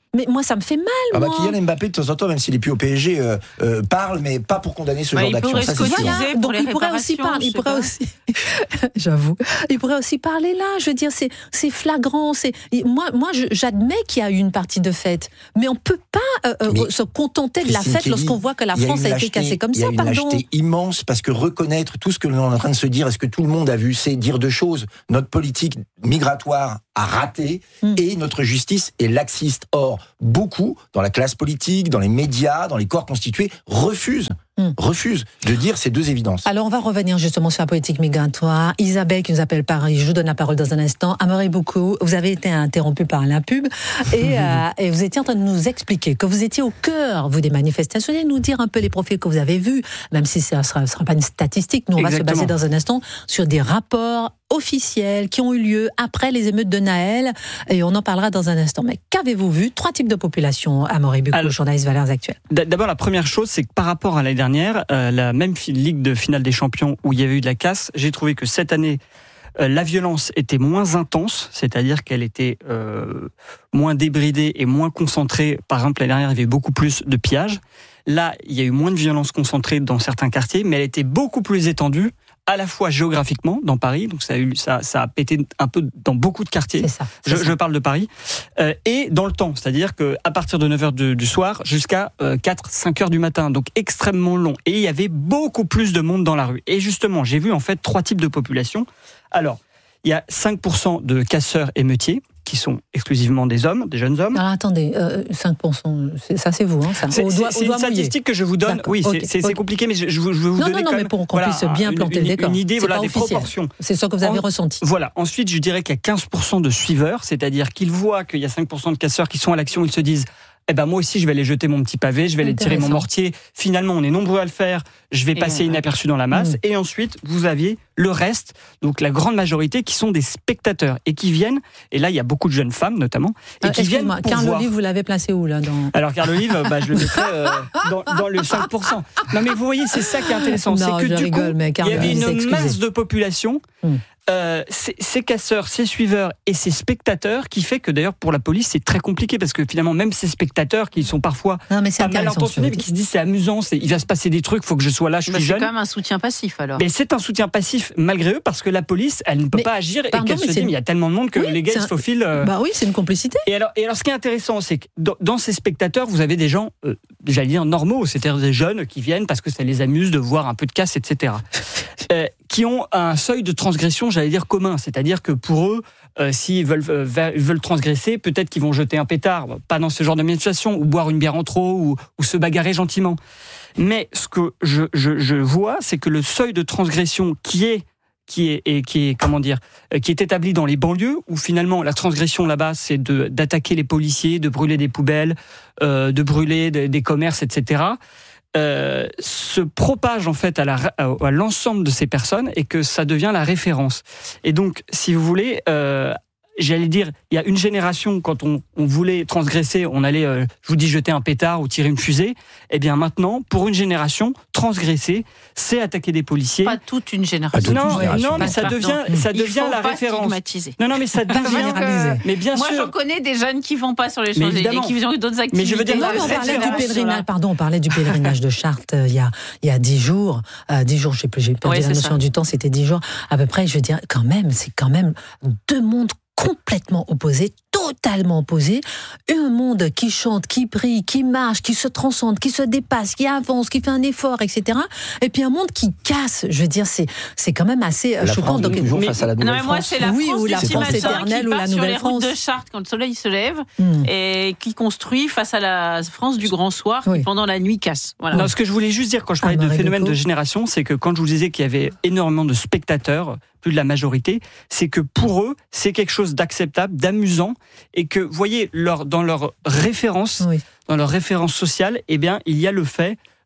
Mais moi, ça me fait mal, ah bah, moi. Kylian Mbappé, de temps en temps, même s'il n'est plus au P S G, euh, euh, parle, mais pas pour condamner ce bah, genre d'action. Ça, c'est sûr. Voilà, donc il pourrait aussi parler. Il pourrait aussi. J'avoue. Il pourrait aussi parler là. Je veux dire, c'est c'est flagrant. C'est moi, moi, je, j'admets qu'il y a eu une partie de fête, mais on peut pas euh, se contenter de la fête Kelly, lorsqu'on voit que la France a, a été cassée comme ça. Il y a pardon. une lâcheté immense parce que reconnaître tout ce que l'on est en train de se dire, est-ce que tout le monde a vu, c'est dire deux choses. Notre politique migratoire a raté mm. et notre justice est laxiste. Or, beaucoup dans la classe politique, dans les médias, dans les corps constitués refusent. Mmh. refuse de dire ces deux évidences. Alors on va revenir justement sur la politique migratoire. Isabelle qui nous appelle Paris, je vous donne la parole dans un instant. Amaury Boucou, vous avez été interrompu par la pub et, euh, et vous étiez en train de nous expliquer que vous étiez au cœur, vous, des manifestations, et nous dire un peu les profils que vous avez vus, même si ça ne sera, sera pas une statistique. Nous on Exactement. va se baser dans un instant sur des rapports officiels qui ont eu lieu après les émeutes de Naël et on en parlera dans un instant. Mais qu'avez-vous vu? Trois types de populations, Amaury Boucou, journaliste Valeurs Actuelles. D'abord, la première chose, c'est que par rapport à l'année dernière, euh, la même ligue de finale des champions où il y avait eu de la casse, j'ai trouvé que cette année, euh, la violence était moins intense, c'est-à-dire qu'elle était euh, moins débridée et moins concentrée. Par exemple, l'année dernière, il y avait beaucoup plus de pillages. Là, il y a eu moins de violence concentrée dans certains quartiers, mais elle était beaucoup plus étendue, à la fois géographiquement dans Paris, donc ça a, eu, ça, ça a pété un peu dans beaucoup de quartiers, c'est ça, c'est je, ça. je parle de Paris, euh, et dans le temps, c'est-à-dire qu'à partir de neuf heures du, du soir jusqu'à euh, quatre cinq heures du matin, donc extrêmement long, et il y avait beaucoup plus de monde dans la rue. Et justement, j'ai vu en fait trois types de populations. Alors, il y a cinq pour cent de casseurs émeutiers, qui sont exclusivement des hommes, des jeunes hommes. Alors attendez, euh, cinq pour cent, c'est, ça c'est vous, hein, ça. C'est, au doigt, c'est au doigt une statistique que je vous donne. D'accord. Oui, okay. c'est, c'est, okay. c'est compliqué, mais je, je, je veux vous non, donner non, non, quand mais même, pour qu'on voilà, puisse bien une, planter une, le décor. Une idée, c'est voilà, pas des officiel. proportions. C'est ça que vous avez en, ressenti. Voilà. Ensuite, je dirais qu'il y a quinze pour cent de suiveurs, c'est-à-dire qu'ils voient qu'il y a cinq pour cent de casseurs qui sont à l'action, ils se disent eh ben moi aussi je vais aller jeter mon petit pavé, je vais aller tirer mon mortier. Finalement, on est nombreux à le faire. Je vais et passer euh, inaperçu dans la masse. Mmh. Et ensuite, vous aviez le reste, donc la grande majorité, qui sont des spectateurs et qui viennent. Et là, il y a beaucoup de jeunes femmes notamment et euh, qui viennent pour Carl voir. Olive, vous l'avez placé où là dans... Alors Carl Olive, bah, je le mettrais euh, dans, dans le cinq pour cent. Non mais vous voyez, c'est ça qui est intéressant, non, c'est que du rigole, coup, il y avait une excusez. masse de population. Mmh. Euh, ces, ces casseurs, ces suiveurs et ces spectateurs qui fait que d'ailleurs pour la police c'est très compliqué parce que finalement même ces spectateurs qui sont parfois non, mais pas mal intentionnés mais qui se disent c'est amusant, c'est, il va se passer des trucs, faut que je sois là, je suis bah, jeune. C'est quand même un soutien passif alors. Mais c'est un soutien passif malgré eux parce que la police elle ne peut mais, pas agir pardon, et qu'elle se dit mais il y a tellement de monde que oui, les gars ils se faufilent. Euh... Bah oui c'est une complicité. Et alors, et alors ce qui est intéressant c'est que dans, dans ces spectateurs vous avez des gens euh, j'allais dire normaux, c'est-à-dire des jeunes qui viennent parce que ça les amuse de voir un peu de casse et cetera. euh, qui ont un seuil de transgression, j'allais dire commun, c'est-à-dire que pour eux, euh, s'ils veulent, euh, veulent transgresser, peut-être qu'ils vont jeter un pétard, pas dans ce genre de manifestation, ou boire une bière en trop, ou, ou se bagarrer gentiment. Mais ce que je, je, je vois, c'est que le seuil de transgression qui est qui est, et qui est comment dire, qui est établi dans les banlieues, où finalement la transgression là-bas, c'est de, d'attaquer les policiers, de brûler des poubelles, euh, de brûler des, des commerces, et cetera. Euh, se propage en fait à, la, à l'ensemble de ces personnes et que ça devient la référence. Et donc, si vous voulez, euh, j'allais dire, il y a une génération, quand on, on voulait transgresser, on allait, euh, je vous dis, jeter un pétard ou tirer une fusée. Eh bien maintenant, pour une génération, transgresser, c'est attaquer des policiers. Pas toute une génération. Non, une génération. non, mais ça devient, ça devient la référence. Non, non, mais ça devient. que, mais bien moi, sûr. Moi, j'en connais des jeunes qui vont pas sur les Champs-Élysées, qui ont eu d'autres activités. Mais je veux dire, non, mais on parlait du pèlerinage. Pardon, on parlait du pèlerinage de Chartres euh, il y a il y a dix jours, euh, dix jours, je sais plus, j'ai perdu ouais, la notion ça. du temps. C'était dix jours à peu près. Je veux dire, quand même, c'est quand même deux mondes complètement opposés, totalement opposés. Un monde qui chante, qui prie, qui marche, qui se transcende, qui se dépasse, qui avance, qui fait un effort, et cetera. Et puis un monde qui casse. Je veux dire, c'est c'est quand même assez la choquant. France, donc, toujours mais, face à la Nouvelle non, mais moi, c'est la oui, France ou la France éternelle ou la Nouvelle France. Sur les routes de Chartres quand le soleil se lève mm. et qui construit face à la France du grand soir oui. qui pendant la nuit casse. Voilà. Non, ce que je voulais juste dire quand je parlais ah, de phénomène de génération, c'est que quand je vous disais qu'il y avait énormément de spectateurs, plus de la majorité, c'est que pour eux, c'est quelque chose d'acceptable, d'amusant, et que, vous voyez, leur, dans leur référence, oui. dans leur référence sociale, eh bien, il y a le fait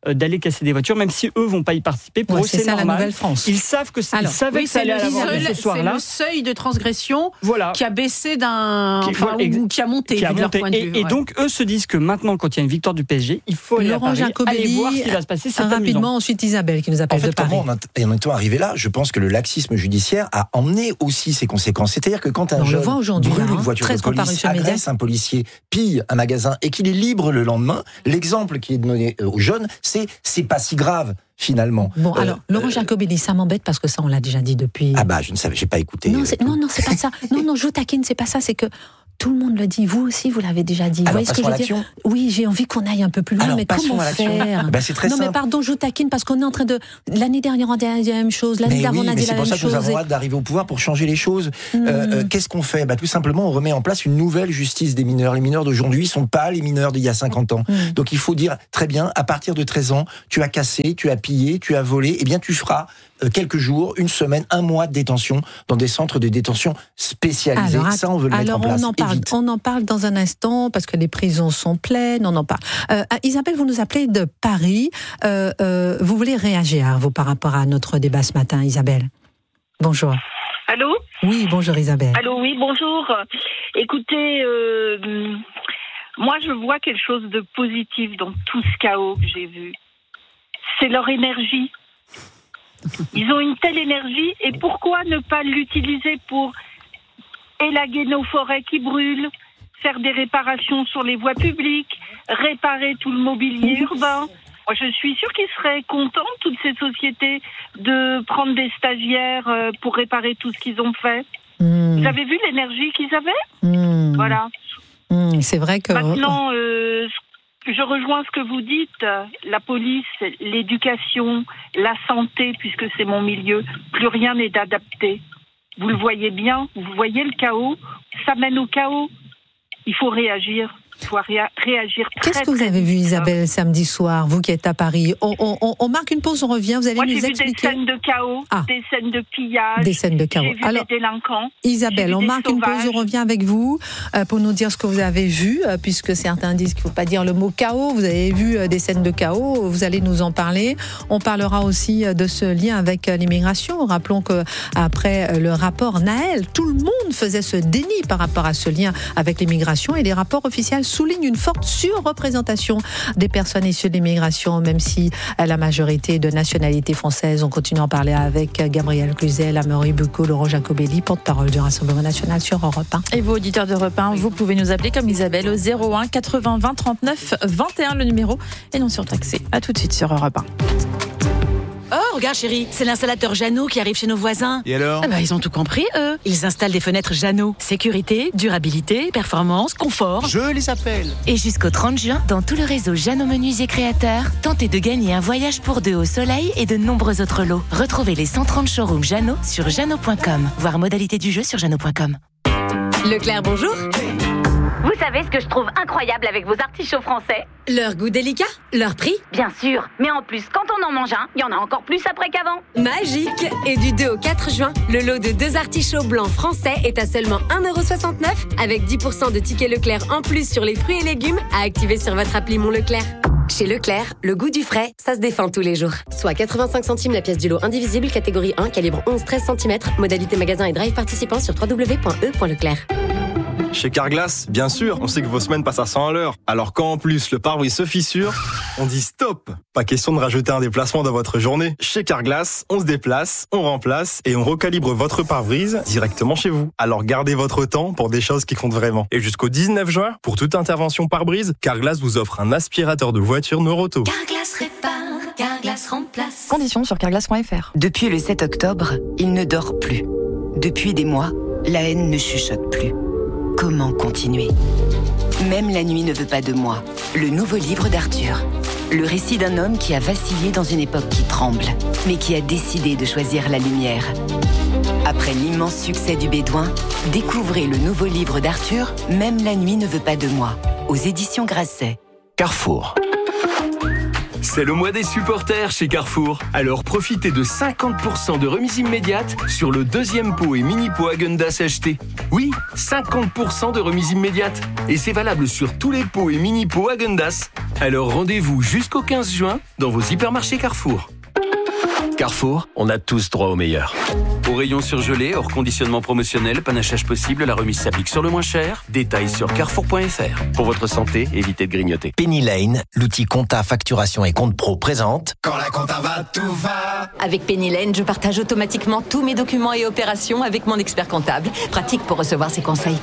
euh, d'aller casser des voitures, même si eux vont pas y participer. Pour ouais, eux, c'est, c'est ça normal. la Nouvelle-France. Ils savent que c'est, Alors, ils savaient oui, que ça allait avoir lieu ce soir-là. C'est le seuil de transgression voilà. qui a baissé d'un, qui, enfin, ex- ou qui a monté, qui a vu de leur monté. point de Et, vue. et ouais. donc eux se disent que maintenant, quand il y a une victoire du P S G, il faut aller Laurent à Paris, Jacobelli, aller voir ce qui va se passer. C'est rapidement, amusant. ensuite Isabelle qui nous appelle En fait, de Paris. comment on en est arrivé là ? Je pense que le laxisme judiciaire a emmené aussi ses conséquences. C'est-à-dire que quand un on jeune le voit aujourd'hui, brûle là, une voiture de police, agresse un policier, pille un magasin et qu'il est libre le lendemain, l'exemple qui est donné aux jeunes, c'est c'est pas si grave finalement. Bon, euh, alors, Laurent euh, Jacobelli, ça m'embête parce que ça, on l'a déjà dit depuis. Ah bah, je ne savais, j'ai pas écouté. Non, euh, c'est, non, non, c'est pas ça. Non, non, je vous taquine, c'est pas ça. C'est que tout le monde le dit. Vous aussi, vous l'avez déjà dit. Alors, vous voyez ce que je veux dire ? Oui, j'ai envie qu'on aille un peu plus loin, Alors, mais comment faire ? Ben, c'est très Non, simple. mais pardon, je vous taquine parce qu'on est en train de. L'année dernière, on a dit la même chose. L'année mais d'avant, oui, on a mais dit c'est la pour même ça que chose. nous avons et- hâte d'arriver au pouvoir pour changer les choses. Mmh. Euh, euh, qu'est-ce qu'on fait ? Bah, tout simplement, on remet en place une nouvelle justice des mineurs. Les mineurs d'aujourd'hui sont pas les mineurs d'il y a cinquante ans. Mmh. Donc il faut dire, très bien, à partir de treize ans, tu as cassé, tu as pillé, tu as volé, eh bien tu feras euh, quelques jours, une semaine, un mois de détention dans des centres de détention spécialisés. Alors, ça, on veut le alors mettre en place. on en parle, et vite. on en parle dans un instant parce que les prisons sont pleines. On en parle. Euh, Isabelle, vous nous appelez de Paris. Euh, euh, vous voulez réagir vous par rapport à notre débat ce matin, Isabelle ? Bonjour. Allô ? Oui, bonjour Isabelle. Allô, oui, bonjour. Écoutez, euh, moi je vois quelque chose de positif dans tout ce chaos que j'ai vu. C'est leur énergie. Ils ont une telle énergie et pourquoi ne pas l'utiliser pour élaguer nos forêts qui brûlent, faire des réparations sur les voies publiques, réparer tout le mobilier urbain. Moi, je suis sûre qu'ils seraient contents, toutes ces sociétés, de prendre des stagiaires euh, pour réparer tout ce qu'ils ont fait. Mmh. Vous avez vu l'énergie qu'ils avaient ? Mmh. Voilà. Mmh, c'est vrai que... Maintenant, euh, je rejoins ce que vous dites. La police, l'éducation, la santé, puisque c'est mon milieu, plus rien n'est adapté. Vous le voyez bien, vous voyez le chaos, ça mène au chaos. Il faut réagir. Il faut réa- réagir très, Qu'est-ce que vous très avez vite. vu, Isabelle, samedi soir, vous qui êtes à Paris ? on, on, on, on marque une pause, on revient, vous allez Moi, nous j'ai expliquer. vu des scènes de chaos, Ah. des scènes de pillage, Des scènes de chaos. j'ai vu Alors, des délinquants. Isabelle, j'ai vu on des marque une pause, sauvages. on revient avec vous euh, pour nous dire ce que vous avez vu, euh, puisque certains disent qu'il ne faut pas dire le mot chaos. Vous avez vu euh, des scènes de chaos, vous allez nous en parler. On parlera aussi euh, de ce lien avec euh, l'immigration. Rappelons que après euh, le rapport Naël, tout le monde faisait ce déni par rapport à ce lien avec l'immigration, et les rapports officiels soulignent une forte surreprésentation des personnes issues de l'immigration, même si euh, la majorité de nationalité française. On continue à en parler avec euh, Gabriel Cluzel, Amaury Bucco, Laurent Jacobelli, porte-parole du Rassemblement national sur Europe un. Et vous, auditeurs d'Europe un, vous pouvez nous appeler comme Isabelle au zéro un quatre-vingts vingt trente-neuf vingt et un le numéro, et non surtaxé. À tout de suite sur Europe un. Oh, regarde chérie, c'est l'installateur Jeannot qui arrive chez nos voisins. Et alors ? Ah bah, ils ont tout compris, eux. Ils installent des fenêtres Jeannot. Sécurité, durabilité, performance, confort. Je les appelle. Et jusqu'au trente juin, dans tout le réseau Jeannot Menuisier Créateurs, tentez de gagner un voyage pour deux au soleil et de nombreux autres lots. Retrouvez les cent trente showrooms Jeannot sur jeannot point com. Voir modalité du jeu sur jeannot point com. Leclerc, bonjour. Vous savez ce que je trouve incroyable avec vos artichauts français ? Leur goût délicat, leur prix Bien sûr, mais en plus, quand on en mange un, il y en a encore plus après qu'avant. magique. Et du deux au quatre juin, le lot de deux artichauts blancs français est à seulement un euro soixante-neuf avec dix pour cent de tickets Leclerc en plus sur les fruits et légumes à activer sur votre appli Mon Leclerc. Chez Leclerc, le goût du frais, ça se défend tous les jours. Soit quatre-vingt-cinq centimes la pièce du lot indivisible, catégorie un, calibre onze treize centimètres, modalité magasin et drive participant sur w w w point e point leclerc. Chez Carglass, bien sûr, on sait que vos semaines passent à cent à l'heure. Alors quand en plus le pare-brise se fissure, on dit stop. Pas question de rajouter un déplacement dans votre journée. Chez Carglass, on se déplace, on remplace et on recalibre votre pare-brise directement chez vous. Alors gardez votre temps pour des choses qui comptent vraiment. Et jusqu'au dix-neuf juin, pour toute intervention pare-brise, Carglass vous offre un aspirateur de voiture Neuroto. Carglass répare, Carglass remplace. Conditions sur carglass point f r. Depuis le sept octobre, il ne dort plus. Depuis des mois, la haine ne chuchote plus. Comment continuer ? Même la nuit ne veut pas de moi. Le nouveau livre d'Arthur. Le récit d'un homme qui a vacillé dans une époque qui tremble, mais qui a décidé de choisir la lumière. Après l'immense succès du Bédouin, découvrez le nouveau livre d'Arthur, Même la nuit ne veut pas de moi, aux éditions Grasset. Carrefour. C'est le mois des supporters chez Carrefour. Alors profitez de cinquante pour cent de remise immédiate sur le deuxième pot et mini pot Häagen-Dazs acheté. Oui, cinquante pour cent de remise immédiate. Et c'est valable sur tous les pots et mini pots Häagen-Dazs. Alors rendez-vous jusqu'au quinze juin dans vos hypermarchés Carrefour. Carrefour, on a tous droit au meilleur. Au rayon surgelé, hors conditionnement promotionnel, panachage possible, la remise s'applique sur le moins cher. Détails sur carrefour point f r. Pour votre santé, évitez de grignoter. Penny Lane, l'outil compta, facturation et compte pro présente. Quand la compta va, tout va. Avec Penny Lane, je partage automatiquement tous mes documents et opérations avec mon expert comptable. Pratique pour recevoir ses conseils.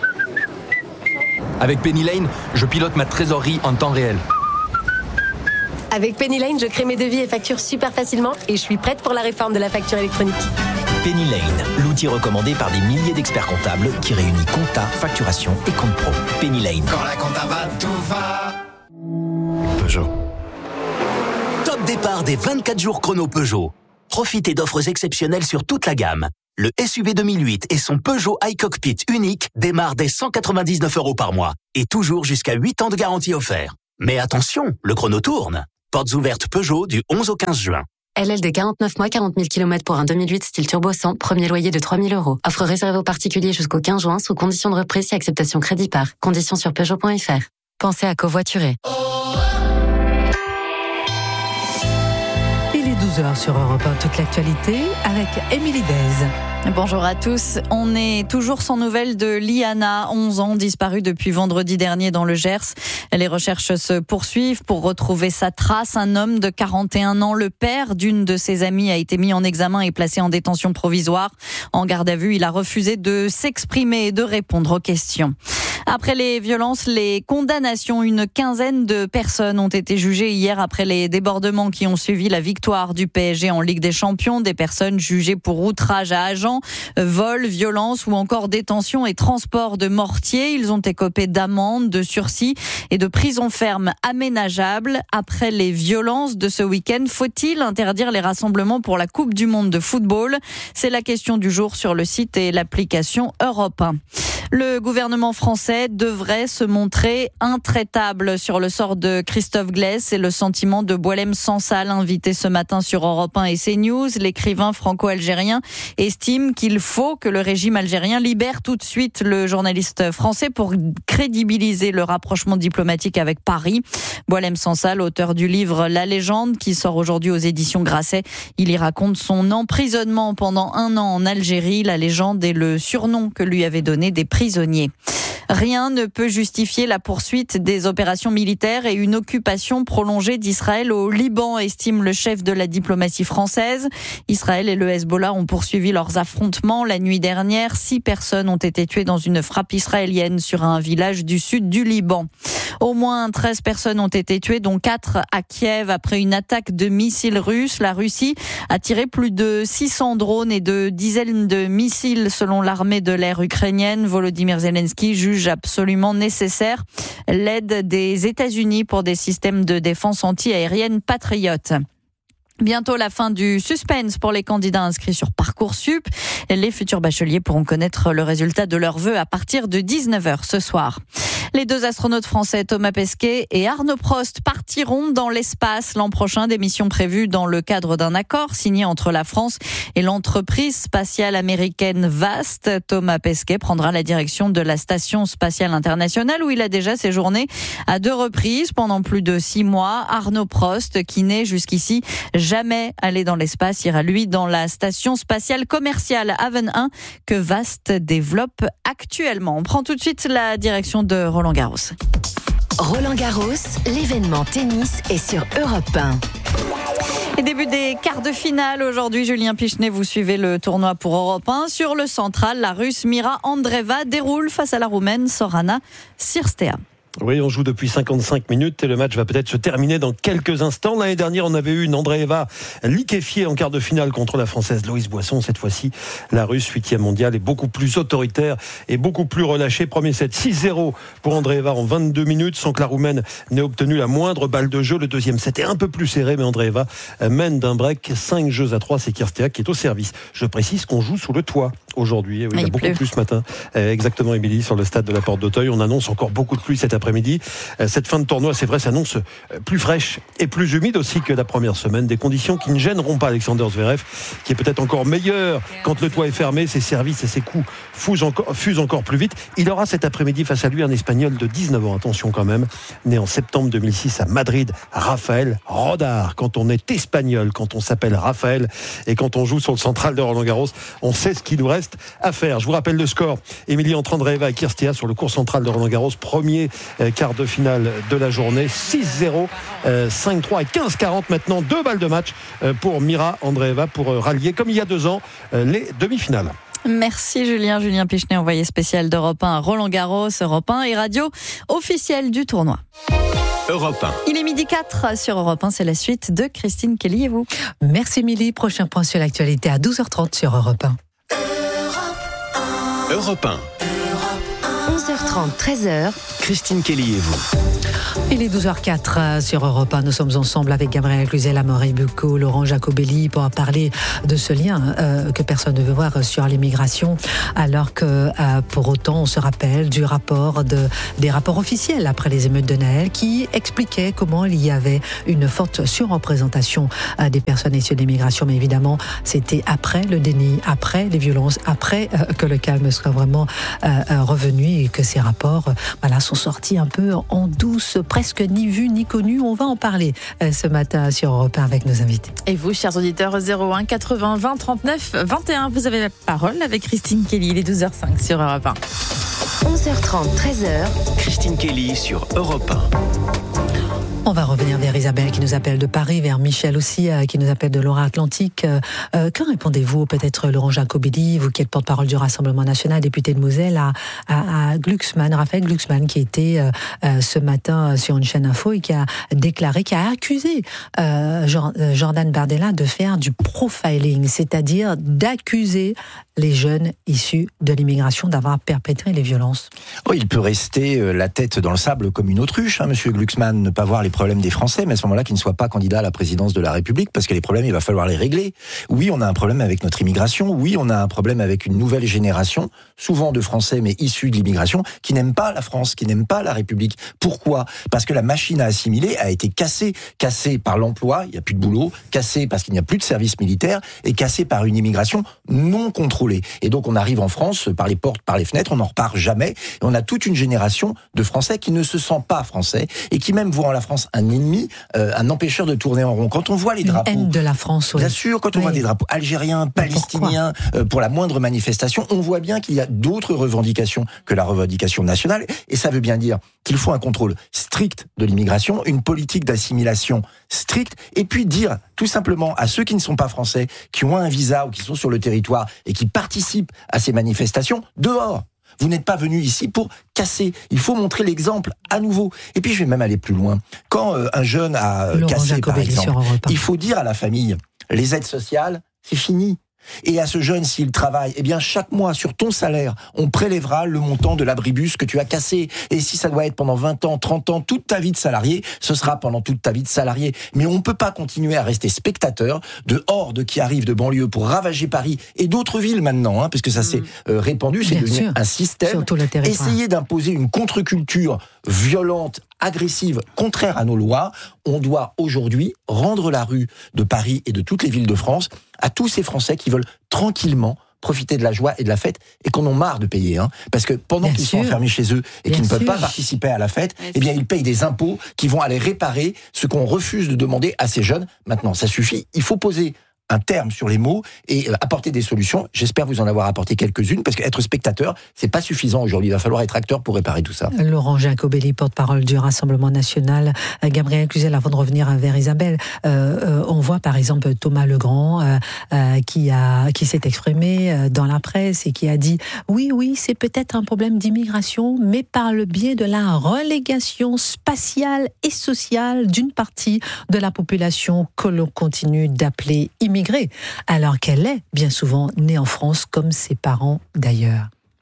Avec Penny Lane, je pilote ma trésorerie en temps réel. Avec Penny Lane, je crée mes devis et factures super facilement et je suis prête pour la réforme de la facture électronique. Penny Lane, l'outil recommandé par des milliers d'experts comptables qui réunit compta, facturation et compte pro. Penny Lane. Quand la compta va, tout va. Peugeot. Top départ des vingt-quatre jours chrono Peugeot. Profitez d'offres exceptionnelles sur toute la gamme. Le S U V deux mille huit et son Peugeot iCockpit unique démarrent dès cent quatre-vingt-dix-neuf euros par mois et toujours jusqu'à huit ans de garantie offert. Mais attention, le chrono tourne. Portes ouvertes Peugeot du onze au quinze juin. L L D quarante-neuf mois, quarante mille kilomètres pour un deux mille huit style turbo cent, premier loyer de trois mille euros. Offre réservée aux particuliers jusqu'au quinze juin sous condition de reprise et acceptation crédit par. Conditions sur peugeot point f r. Pensez à covoiturer. Il est douze heures sur Europe un, toute l'actualité avec Émilie Dez. Bonjour à tous. On est toujours sans nouvelles de Liana, onze ans, disparue depuis vendredi dernier dans le Gers. Les recherches se poursuivent pour retrouver sa trace. Un homme de quarante et un ans, le père d'une de ses amies, a été mis en examen et placé en détention provisoire. En garde à vue, il a refusé de s'exprimer et de répondre aux questions. Après les violences, les condamnations, une quinzaine de personnes ont été jugées hier après les débordements qui ont suivi la victoire du P S G en Ligue des Champions. Des personnes jugées pour outrage à agent, vol, violence ou encore détention et transport de mortier. Ils ont écopé d'amendes, de sursis et de prison ferme aménageable. Après les violences de ce week-end, faut-il interdire les rassemblements pour la Coupe du Monde de football ? C'est la question du jour sur le site et l'application Europe un. Le gouvernement français devrait se montrer intraitable sur le sort de Christophe Glaise. C'est le sentiment de Boualem Sansal, invité ce matin sur Europe un et CNews. L'écrivain franco-algérien estime qu'il faut que le régime algérien libère tout de suite le journaliste français pour crédibiliser le rapprochement diplomatique avec Paris. Boualem Sansal, auteur du livre La Légende, qui sort aujourd'hui aux éditions Grasset. Il y raconte son emprisonnement pendant un an en Algérie. La légende est le surnom que lui avaient donné des prisonniers. Rien ne peut justifier la poursuite des opérations militaires et une occupation prolongée d'Israël au Liban, estime le chef de la diplomatie française. Israël et le Hezbollah ont poursuivi leurs affrontements. La nuit dernière, six personnes ont été tuées dans une frappe israélienne sur un village du sud du Liban. Au moins treize personnes ont été tuées, dont quatre à Kiev, après une attaque de missiles russes. La Russie a tiré plus de six cents drones et de dizaines de missiles, selon l'armée de l'air ukrainienne. Volodymyr Zelensky juge absolument nécessaire l'aide des États-Unis pour des systèmes de défense anti-aérienne patriotes. Bientôt la fin du suspense pour les candidats inscrits sur Parcoursup. Les futurs bacheliers pourront connaître le résultat de leurs vœux à partir de dix-neuf heures ce soir. Les deux astronautes français Thomas Pesquet et Arnaud Prost partiront dans l'espace l'an prochain, des missions prévues dans le cadre d'un accord signé entre la France et l'entreprise spatiale américaine Vast. Thomas Pesquet prendra la direction de la Station spatiale internationale où il a déjà séjourné à deux reprises pendant plus de six mois. Arnaud Prost, qui n'est jusqu'ici jamais allé dans l'espace, ira lui dans la Station spatiale commerciale Haven un que Vast développe actuellement. On prend tout de suite la direction de Roland Garros. Roland Garros, l'événement tennis est sur Europe un. Et début des quarts de finale aujourd'hui, Julien Pichenet, vous suivez le tournoi pour Europe un. Sur le central, la Russe Mira Andreeva déroule face à la Roumaine Sorana Cirstea. Oui, on joue depuis cinquante-cinq minutes et le match va peut-être se terminer dans quelques instants. L'année dernière, on avait eu une Andreeva liquéfiée en quart de finale contre la Française Loïse Boisson. Cette fois-ci, la Russe, huitième mondiale, est beaucoup plus autoritaire et beaucoup plus relâchée. Premier set, six zéro pour Andreeva en vingt-deux minutes, sans que la Roumaine n'ait obtenu la moindre balle de jeu. Le deuxième set est un peu plus serré, mais Andreeva mène d'un break cinq jeux à trois. C'est Cirstea qui est au service. Je précise qu'on joue sous le toit aujourd'hui. Oui, il y a il beaucoup pleut. de pluie ce matin. Euh, exactement, Émilie, sur le stade de la Porte d'Auteuil. On annonce encore beaucoup de pluie cet après-midi. Euh, cette fin de tournoi, c'est vrai, s'annonce euh, plus fraîche et plus humide aussi que la première semaine. Des conditions qui ne gêneront pas Alexander Zverev, qui est peut-être encore meilleur quand le toit est fermé. Ses services et ses coups fusent encore, fusent encore plus vite. Il aura cet après-midi face à lui un Espagnol de dix-neuf ans. Attention quand même. Né en septembre deux mille six à Madrid, Rafael Rodar. Quand on est espagnol, quand on s'appelle Raphaël et quand on joue sur le central de Roland-Garros, on sait ce qu'il nous reste à faire. Je vous rappelle le score. Émilie Andreeva et Kirstea sur le court central de Roland-Garros. Premier euh, quart de finale de la journée. six zéro, euh, cinq trois et quinze quarante maintenant. Deux balles de match euh, pour Mira Andreeva pour euh, rallier, comme il y a deux ans, euh, les demi-finales. Merci Julien. Julien Pichenet, envoyé spécial d'Europe un à Roland-Garros. Europe un et radio officielle du tournoi. Europe un. Il est midi quatre sur Europe un. C'est la suite de Christine Kelly et vous. Merci Émilie. Prochain point sur l'actualité à douze heures trente sur Europe un. Europe un. onze heures trente, treize heures. Christine Kelly et vous. Il est douze heures quatre sur Europe un. Nous sommes ensemble avec Gabriel Cluzel, Amaury Bucco, Laurent Jacobelli pour parler de ce lien euh, que personne ne veut voir sur l'immigration, alors que euh, pour autant on se rappelle du rapport de, des rapports officiels après les émeutes de Naël qui expliquaient comment il y avait une forte surreprésentation euh, des personnes issues de l'immigration. Mais évidemment, c'était après le déni, après les violences, après euh, que le calme soit vraiment euh, euh, revenu et que ces rapports euh, voilà, sont sortis un peu en douce, presque ni vu ni connu. On va en parler euh, ce matin sur Europe un avec nos invités. Et vous, chers auditeurs, zéro un quatre-vingts vingt trente-neuf vingt et un, vous avez la parole avec Christine Kelly. Il est douze heures cinq sur Europe un. onze heures trente, treize heures. Christine Kelly sur Europe un. On va revenir vers Isabelle qui nous appelle de Paris, vers Michel aussi euh, qui nous appelle de Loire-Atlantique. Euh, euh, que répondez-vous, peut-être Laurent Jacobelli, vous qui êtes porte-parole du Rassemblement National, député de Moselle, à, à, à Glucksmann, Raphaël Glucksmann, qui était euh, euh, ce matin sur une chaîne info et qui a déclaré, qui a accusé euh, Jordan Bardella de faire du profiling, c'est-à-dire d'accuser les jeunes issus de l'immigration d'avoir perpétré les violences. Oh, il peut rester la tête dans le sable comme une autruche, hein, monsieur Glucksmann, ne pas voir les problèmes des Français, mais à ce moment-là, qu'il ne soit pas candidat à la présidence de la République, parce que les problèmes, il va falloir les régler. Oui, on a un problème avec notre immigration, oui, on a un problème avec une nouvelle génération, souvent de Français, mais issus de l'immigration, qui n'aiment pas la France, qui n'aiment pas la République. Pourquoi ? Parce que la machine à assimiler a été cassée, cassée par l'emploi, il n'y a plus de boulot, cassée parce qu'il n'y a plus de service militaire, et cassée par une immigration non contrôlée. Et donc on arrive en France, par les portes, par les fenêtres, on n'en repart jamais, et on a toute une génération de Français qui ne se sent pas français, et qui même voient en la France un ennemi, euh, un empêcheur de tourner en rond. Quand on voit les drapeaux... Une haine de la France, oui. Bien sûr, quand on oui. voit des drapeaux algériens, palestiniens, euh, pour la moindre manifestation, on voit bien qu'il y a d'autres revendications que la revendication nationale, et ça veut bien dire qu'il faut un contrôle strict de l'immigration, une politique d'assimilation stricte, et puis dire tout simplement à ceux qui ne sont pas français, qui ont un visa ou qui sont sur le territoire et qui participent à ces manifestations, dehors. Vous n'êtes pas venu ici pour casser. Il faut montrer l'exemple à nouveau. Et puis je vais même aller plus loin. Quand euh, un jeune a euh, cassé, par exemple, il faut dire à la famille, les aides sociales, c'est fini. Et à ce jeune, s'il travaille, eh bien chaque mois sur ton salaire, on prélèvera le montant de l'abribus que tu as cassé. Et si ça doit être pendant vingt ans, trente ans, toute ta vie de salarié, ce sera pendant toute ta vie de salarié. Mais on ne peut pas continuer à rester spectateur de hordes qui arrivent de banlieue pour ravager Paris et d'autres villes maintenant, hein, puisque ça s'est euh, répandu, c'est devenu sûr. un système. Essayer d'imposer une contre-culture violente, agressive, contraire à nos lois, on doit aujourd'hui rendre la rue de Paris et de toutes les villes de France à tous ces Français qui veulent tranquillement profiter de la joie et de la fête et qu'on en marre de payer. Hein, parce que pendant bien qu'ils sûr. sont enfermés chez eux et qu'ils ne peuvent sûr. pas participer à la fête, bien eh bien ils payent des impôts qui vont aller réparer ce qu'on refuse de demander à ces jeunes. Maintenant, ça suffit, il faut poser un terme sur les mots et apporter des solutions. J'espère vous en avoir apporté quelques-unes, parce qu'être spectateur, c'est pas suffisant aujourd'hui. Il va falloir être acteur pour réparer tout ça. Laurent Jacobelli, porte-parole du Rassemblement National. Gabriel Cluzel, avant de revenir vers Isabelle, euh, euh, on voit par exemple Thomas Legrand euh, euh, qui a qui s'est exprimé dans la presse et qui a dit oui, oui, c'est peut-être un problème d'immigration, mais par le biais de la relégation spatiale et sociale d'une partie de la population que l'on continue d'appeler immigrée. Alors qu'elle est bien souvent née en France comme ses parents d'ailleurs.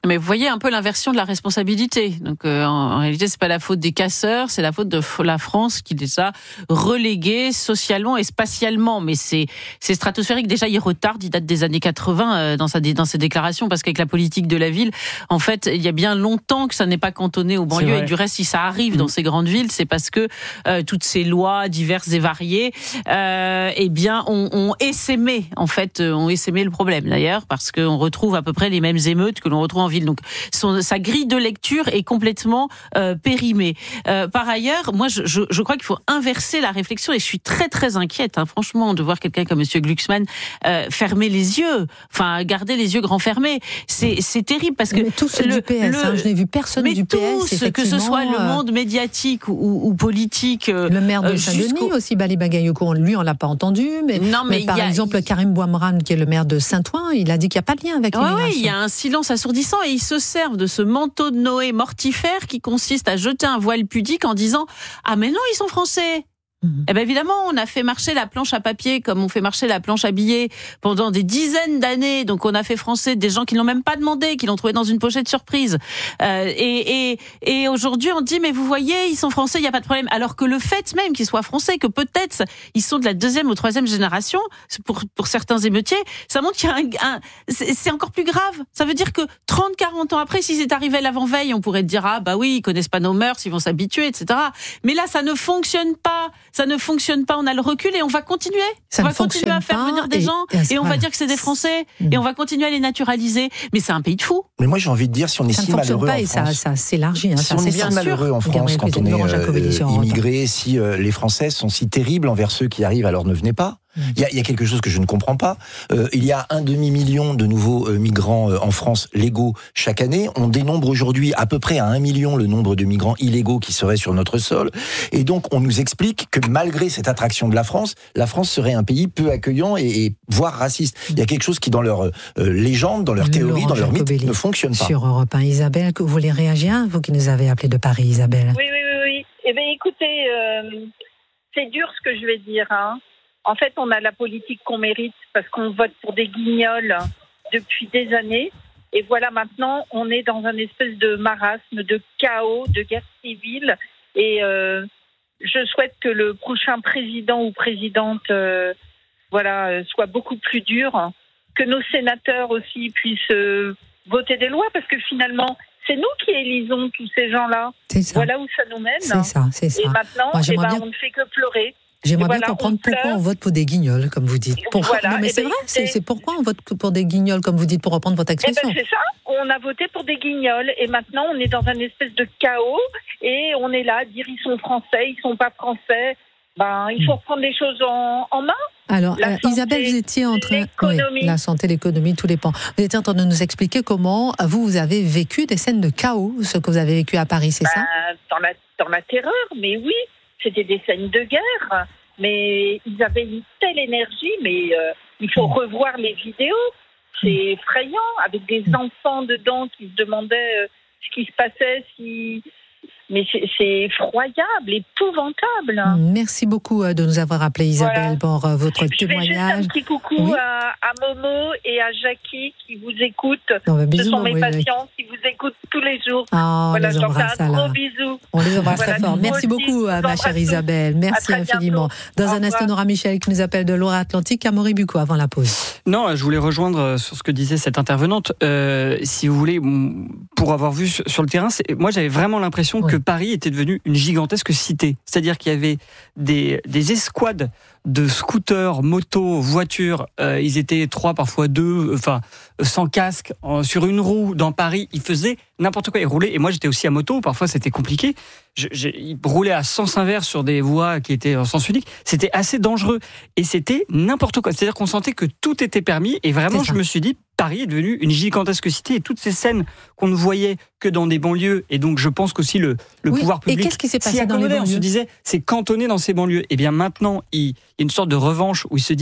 Mais vous voyez un peu l'inversion de la responsabilité. Donc euh, en, en réalité, c'est pas la faute des casseurs, c'est la faute de la France qui les a relégués socialement et spatialement. Mais c'est c'est stratosphérique. Déjà, il retarde. Il date des années quatre-vingts euh, dans sa dans ses déclarations, parce qu'avec la politique de la ville, en fait, il y a bien longtemps que ça n'est pas cantonné aux banlieues. Et du reste, si ça arrive mmh. dans ces grandes villes, c'est parce que euh, toutes ces lois diverses et variées, euh, eh bien, ont, ont essaimé en fait, ont essaimé le problème d'ailleurs, parce qu'on retrouve à peu près les mêmes émeutes que l'on retrouve en ville. Donc, son, sa grille de lecture est complètement euh, périmée. Euh, par ailleurs, moi, je, je, je crois qu'il faut inverser la réflexion, et je suis très très inquiète, hein, franchement, de voir quelqu'un comme Monsieur Glucksmann euh, fermer les yeux, enfin garder les yeux grands fermés. C'est, c'est terrible parce que mais tous ceux le, du P S, le, hein, je n'ai vu personne mais du P S. Tous, que ce soit le monde médiatique ou, ou politique. Euh, le maire de Saint-Denis jusqu'au... aussi, Bali Bagayoko, lui, on l'a pas entendu. Mais, non, mais, mais par a, exemple, il... Karim Bouamran, qui est le maire de Saint-Ouen, il a dit qu'il n'y a pas de lien avec l'immigration. Oui, il y a un silence assourdissant, et il se servent de ce manteau de Noé mortifère qui consiste à jeter un voile pudique en disant « Ah mais non, ils sont français !» Eh bien évidemment, on a fait marcher la planche à papier comme on fait marcher la planche à billets pendant des dizaines d'années. Donc on a fait français des gens qui l'ont même pas demandé, qui l'ont trouvé dans une pochette surprise. Euh, et, et, et aujourd'hui, on dit mais vous voyez, ils sont français, il y a pas de problème. Alors que le fait même qu'ils soient français, que peut-être ils sont de la deuxième ou troisième génération, pour pour certains émeutiers, ça montre qu'il y a un, un c'est, c'est encore plus grave. Ça veut dire que trente, quarante ans après, si c'est arrivé l'avant-veille, on pourrait dire ah bah oui, ils connaissent pas nos mœurs, ils vont s'habituer, et cetera. Mais là, ça ne fonctionne pas. Ça ne fonctionne pas, on a le recul et on va continuer. Ça on va continuer à faire venir des gens et, et on voilà. va dire que c'est des Français mmh. et on va continuer à les naturaliser. Mais c'est un pays de fous. Mais moi j'ai envie de dire, si on est ça si malheureux pas en et France, ça, ça s'élargit. Hein, si ça, on est bien si malheureux sûr. en France quand on est euh, immigré, si euh, les Français sont si terribles envers ceux qui arrivent, alors ne venez pas. Il y, a, il y a quelque chose que je ne comprends pas. Euh, il y a un demi-million de nouveaux euh, migrants euh, en France légaux chaque année. On dénombre aujourd'hui à peu près à un million le nombre de migrants illégaux qui seraient sur notre sol. Et donc, on nous explique que malgré cette attraction de la France, la France serait un pays peu accueillant et, et voire raciste. Il y a quelque chose qui, dans leur euh, légende, dans leur théorie, Laurent dans leur mythe, ne fonctionne pas. Sur Europe un, Isabelle, vous voulez réagir, vous qui nous avez appelé de Paris, Isabelle? Oui, oui, oui. oui. Eh bien, écoutez, euh, c'est dur ce que je vais dire, hein. En fait, on a la politique qu'on mérite parce qu'on vote pour des guignols depuis des années. Et voilà, maintenant, on est dans un espèce de marasme, de chaos, de guerre civile. Et euh, je souhaite que le prochain président ou présidente euh, voilà, soit beaucoup plus dur, que nos sénateurs aussi puissent euh, voter des lois, parce que finalement, c'est nous qui élisons tous ces gens-là. Voilà où ça nous mène. C'est ça, c'est ça. Et maintenant, Moi, eh ben, bien... on ne fait que pleurer. J'aimerais voilà, bien comprendre on pourquoi on vote pour des guignols, comme vous dites. Pour... Voilà, non, mais c'est ben, vrai, c'est, c'est pourquoi on vote pour des guignols, comme vous dites, pour reprendre votre expression. Eh ben, c'est ça, on a voté pour des guignols, et maintenant on est dans un espèce de chaos, et on est là à dire ils sont français, ils sont pas français. Ben, il faut reprendre les choses en, en main. Alors, euh, santé, Isabelle, vous étiez en train... Oui, la santé, l'économie, tous les pans. Vous étiez en train de nous expliquer comment vous, vous avez vécu des scènes de chaos, ce que vous avez vécu à Paris, c'est ben, ça dans la, dans la terreur, mais oui, c'était des scènes de guerre. Mais ils avaient une telle énergie, mais euh, il faut revoir les vidéos. C'est effrayant, avec des enfants dedans qui se demandaient euh, ce qui se passait, si... Mais c'est, c'est effroyable, épouvantable. Merci beaucoup de nous avoir appelé, Isabelle, voilà. pour votre je témoignage. Je fais juste un petit coucou oui. à, à Momo et à Jackie qui vous écoutent. Non, bah, bisous, Ce sont mes oui, patients oui. qui vous écoutent tous les jours. Oh, voilà, je leur fais un gros bisou. On les embrasse voilà, très fort. Merci beaucoup, ma chère Isabelle. Merci infiniment. Dans un instant, Nora Michel qui nous appelle de Loire-Atlantique, à Moribuco, avant la pause. Non, je voulais rejoindre sur ce que disait cette intervenante. Euh, si vous voulez, pour avoir vu sur le terrain, c'est, moi j'avais vraiment l'impression oui. que Paris était devenu une gigantesque cité. C'est-à-dire qu'il y avait des, des escouades de scooters, motos, voitures. Euh, ils étaient trois, parfois deux, enfin, sans casque, en, sur une roue dans Paris. Ils faisaient n'importe quoi. Ils roulaient. Et moi, j'étais aussi à moto. Parfois, c'était compliqué. Je, je, ils roulaient à sens inverse sur des voies qui étaient en sens unique. C'était assez dangereux. Et c'était n'importe quoi. C'est-à-dire qu'on sentait que tout était permis. Et vraiment, je me suis dit, Paris est devenu une gigantesque cité. Et toutes ces scènes qu'on ne voyait que dans des banlieues, et donc je pense qu'aussi le, le oui, pouvoir public... Et qu'est-ce qui s'est passé dans les banlieues ? On se disait, c'est cantonné dans ces banlieues. Et bien maintenant, il y a une sorte de revanche où ils se disent,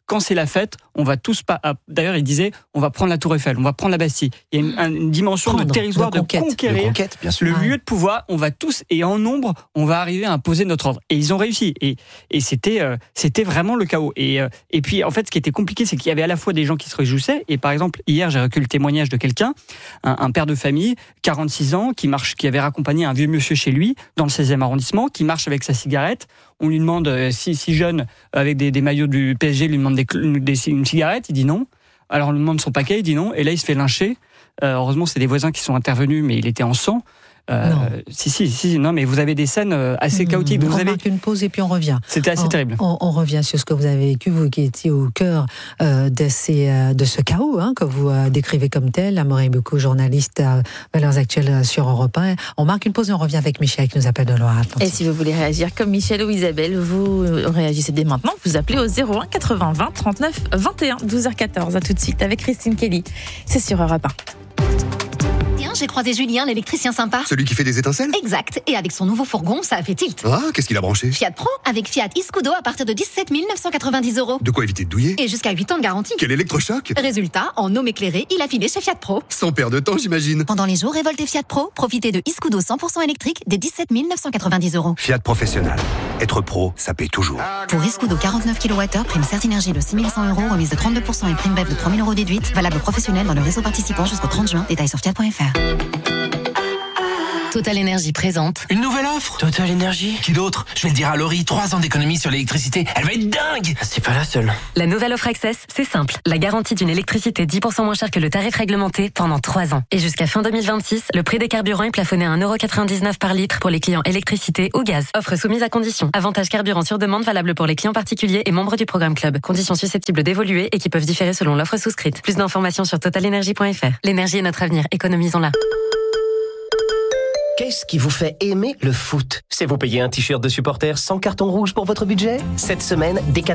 quand c'est la fête, on va tous pas. D'ailleurs, il disait, on va prendre la Tour Eiffel, on va prendre la Bastille. Il y a une, une dimension prendre, de territoire, de, conquête. de conquérir de conquête, bien sûr. le ouais. lieu de pouvoir. On va tous, et en nombre, on va arriver à imposer notre ordre. Et ils ont réussi. Et, et c'était, euh, c'était vraiment le chaos. Et, euh, et puis, en fait, ce qui était compliqué, c'est qu'il y avait à la fois des gens qui se réjouissaient. Et par exemple, hier, j'ai recueilli le témoignage de quelqu'un, un, un père de famille, quarante-six ans, qui marche, qui avait raccompagné un vieux monsieur chez lui dans le seizième arrondissement, qui marche avec sa cigarette. On lui demande, si, si jeune, avec des, des maillots du P S G, lui demande des, des, une cigarette, il dit non. Alors on lui demande son paquet, il dit non. Et là, il se fait lyncher. Euh, heureusement, c'est des voisins qui sont intervenus, mais il était en sang. Euh, non. Si, si, si, non, mais vous avez des scènes assez chaotiques. Mmh, vous on avez marque une pause et puis on revient. C'était assez on, terrible. On, on revient sur ce que vous avez vécu, vous qui étiez au cœur euh, de, ces, euh, de ce chaos hein, que vous euh, décrivez comme tel. Amaury Bucco, journaliste à Valeurs Actuelles sur Europe un. On marque une pause et on revient avec Michel qui nous appelle de Loire-Atlantique. Et si vous voulez réagir comme Michel ou Isabelle, vous réagissez dès maintenant. Vous appelez au zéro un quatre-vingts vingt trente-neuf vingt et un, douze heures quatorze. À tout de suite avec Christine Kelly. C'est sur Europe un. J'ai croisé Julien, l'électricien sympa. Celui qui fait des étincelles ? Exact. Et avec son nouveau fourgon, ça a fait tilt. Ah, qu'est-ce qu'il a branché ? Fiat Pro, avec Fiat Iscudo à partir de dix-sept mille neuf cent quatre-vingt-dix euros. De quoi éviter de douiller ? Et jusqu'à huit ans de garantie. Quel électrochoc ? Résultat, en homme éclairé, il a filé chez Fiat Pro. Sans perdre de temps, j'imagine. Pendant les jours révoltés Fiat Pro, profitez de Iscudo cent pour cent électrique des dix-sept mille neuf cent quatre-vingt-dix euros. Fiat Professionnel. Être pro, ça paye toujours. Pour Iscudo quarante-neuf kilowattheures, prime Certinergie de six mille cent euros, remise de trente-deux pour cent et prime B E F de trois mille euros déduite. Valable professionnel dans le réseau participant jusqu'au trente juin. Détails sur fiat point f r. Total Énergie présente une nouvelle offre. Total Énergie. Qui d'autre? Je vais le dire à Laurie, trois ans d'économie sur l'électricité. Elle va être dingue. C'est pas la seule. La nouvelle offre Access, c'est simple. La garantie d'une électricité dix pour cent moins chère que le tarif réglementé pendant trois ans. Et jusqu'à fin deux mille vingt-six, le prix des carburants est plafonné à un euro quatre-vingt-dix-neuf par litre pour les clients électricité ou gaz. Offre soumise à conditions. Avantage carburant sur demande valable pour les clients particuliers et membres du programme Club. Conditions susceptibles d'évoluer et qui peuvent différer selon l'offre souscrite. Plus d'informations sur total énergie point f r. L'énergie est notre avenir. Économisons-la. Qu'est-ce qui vous fait aimer le foot? C'est vous payer un t-shirt de supporter sans carton rouge pour votre budget? Cette semaine, Decathlon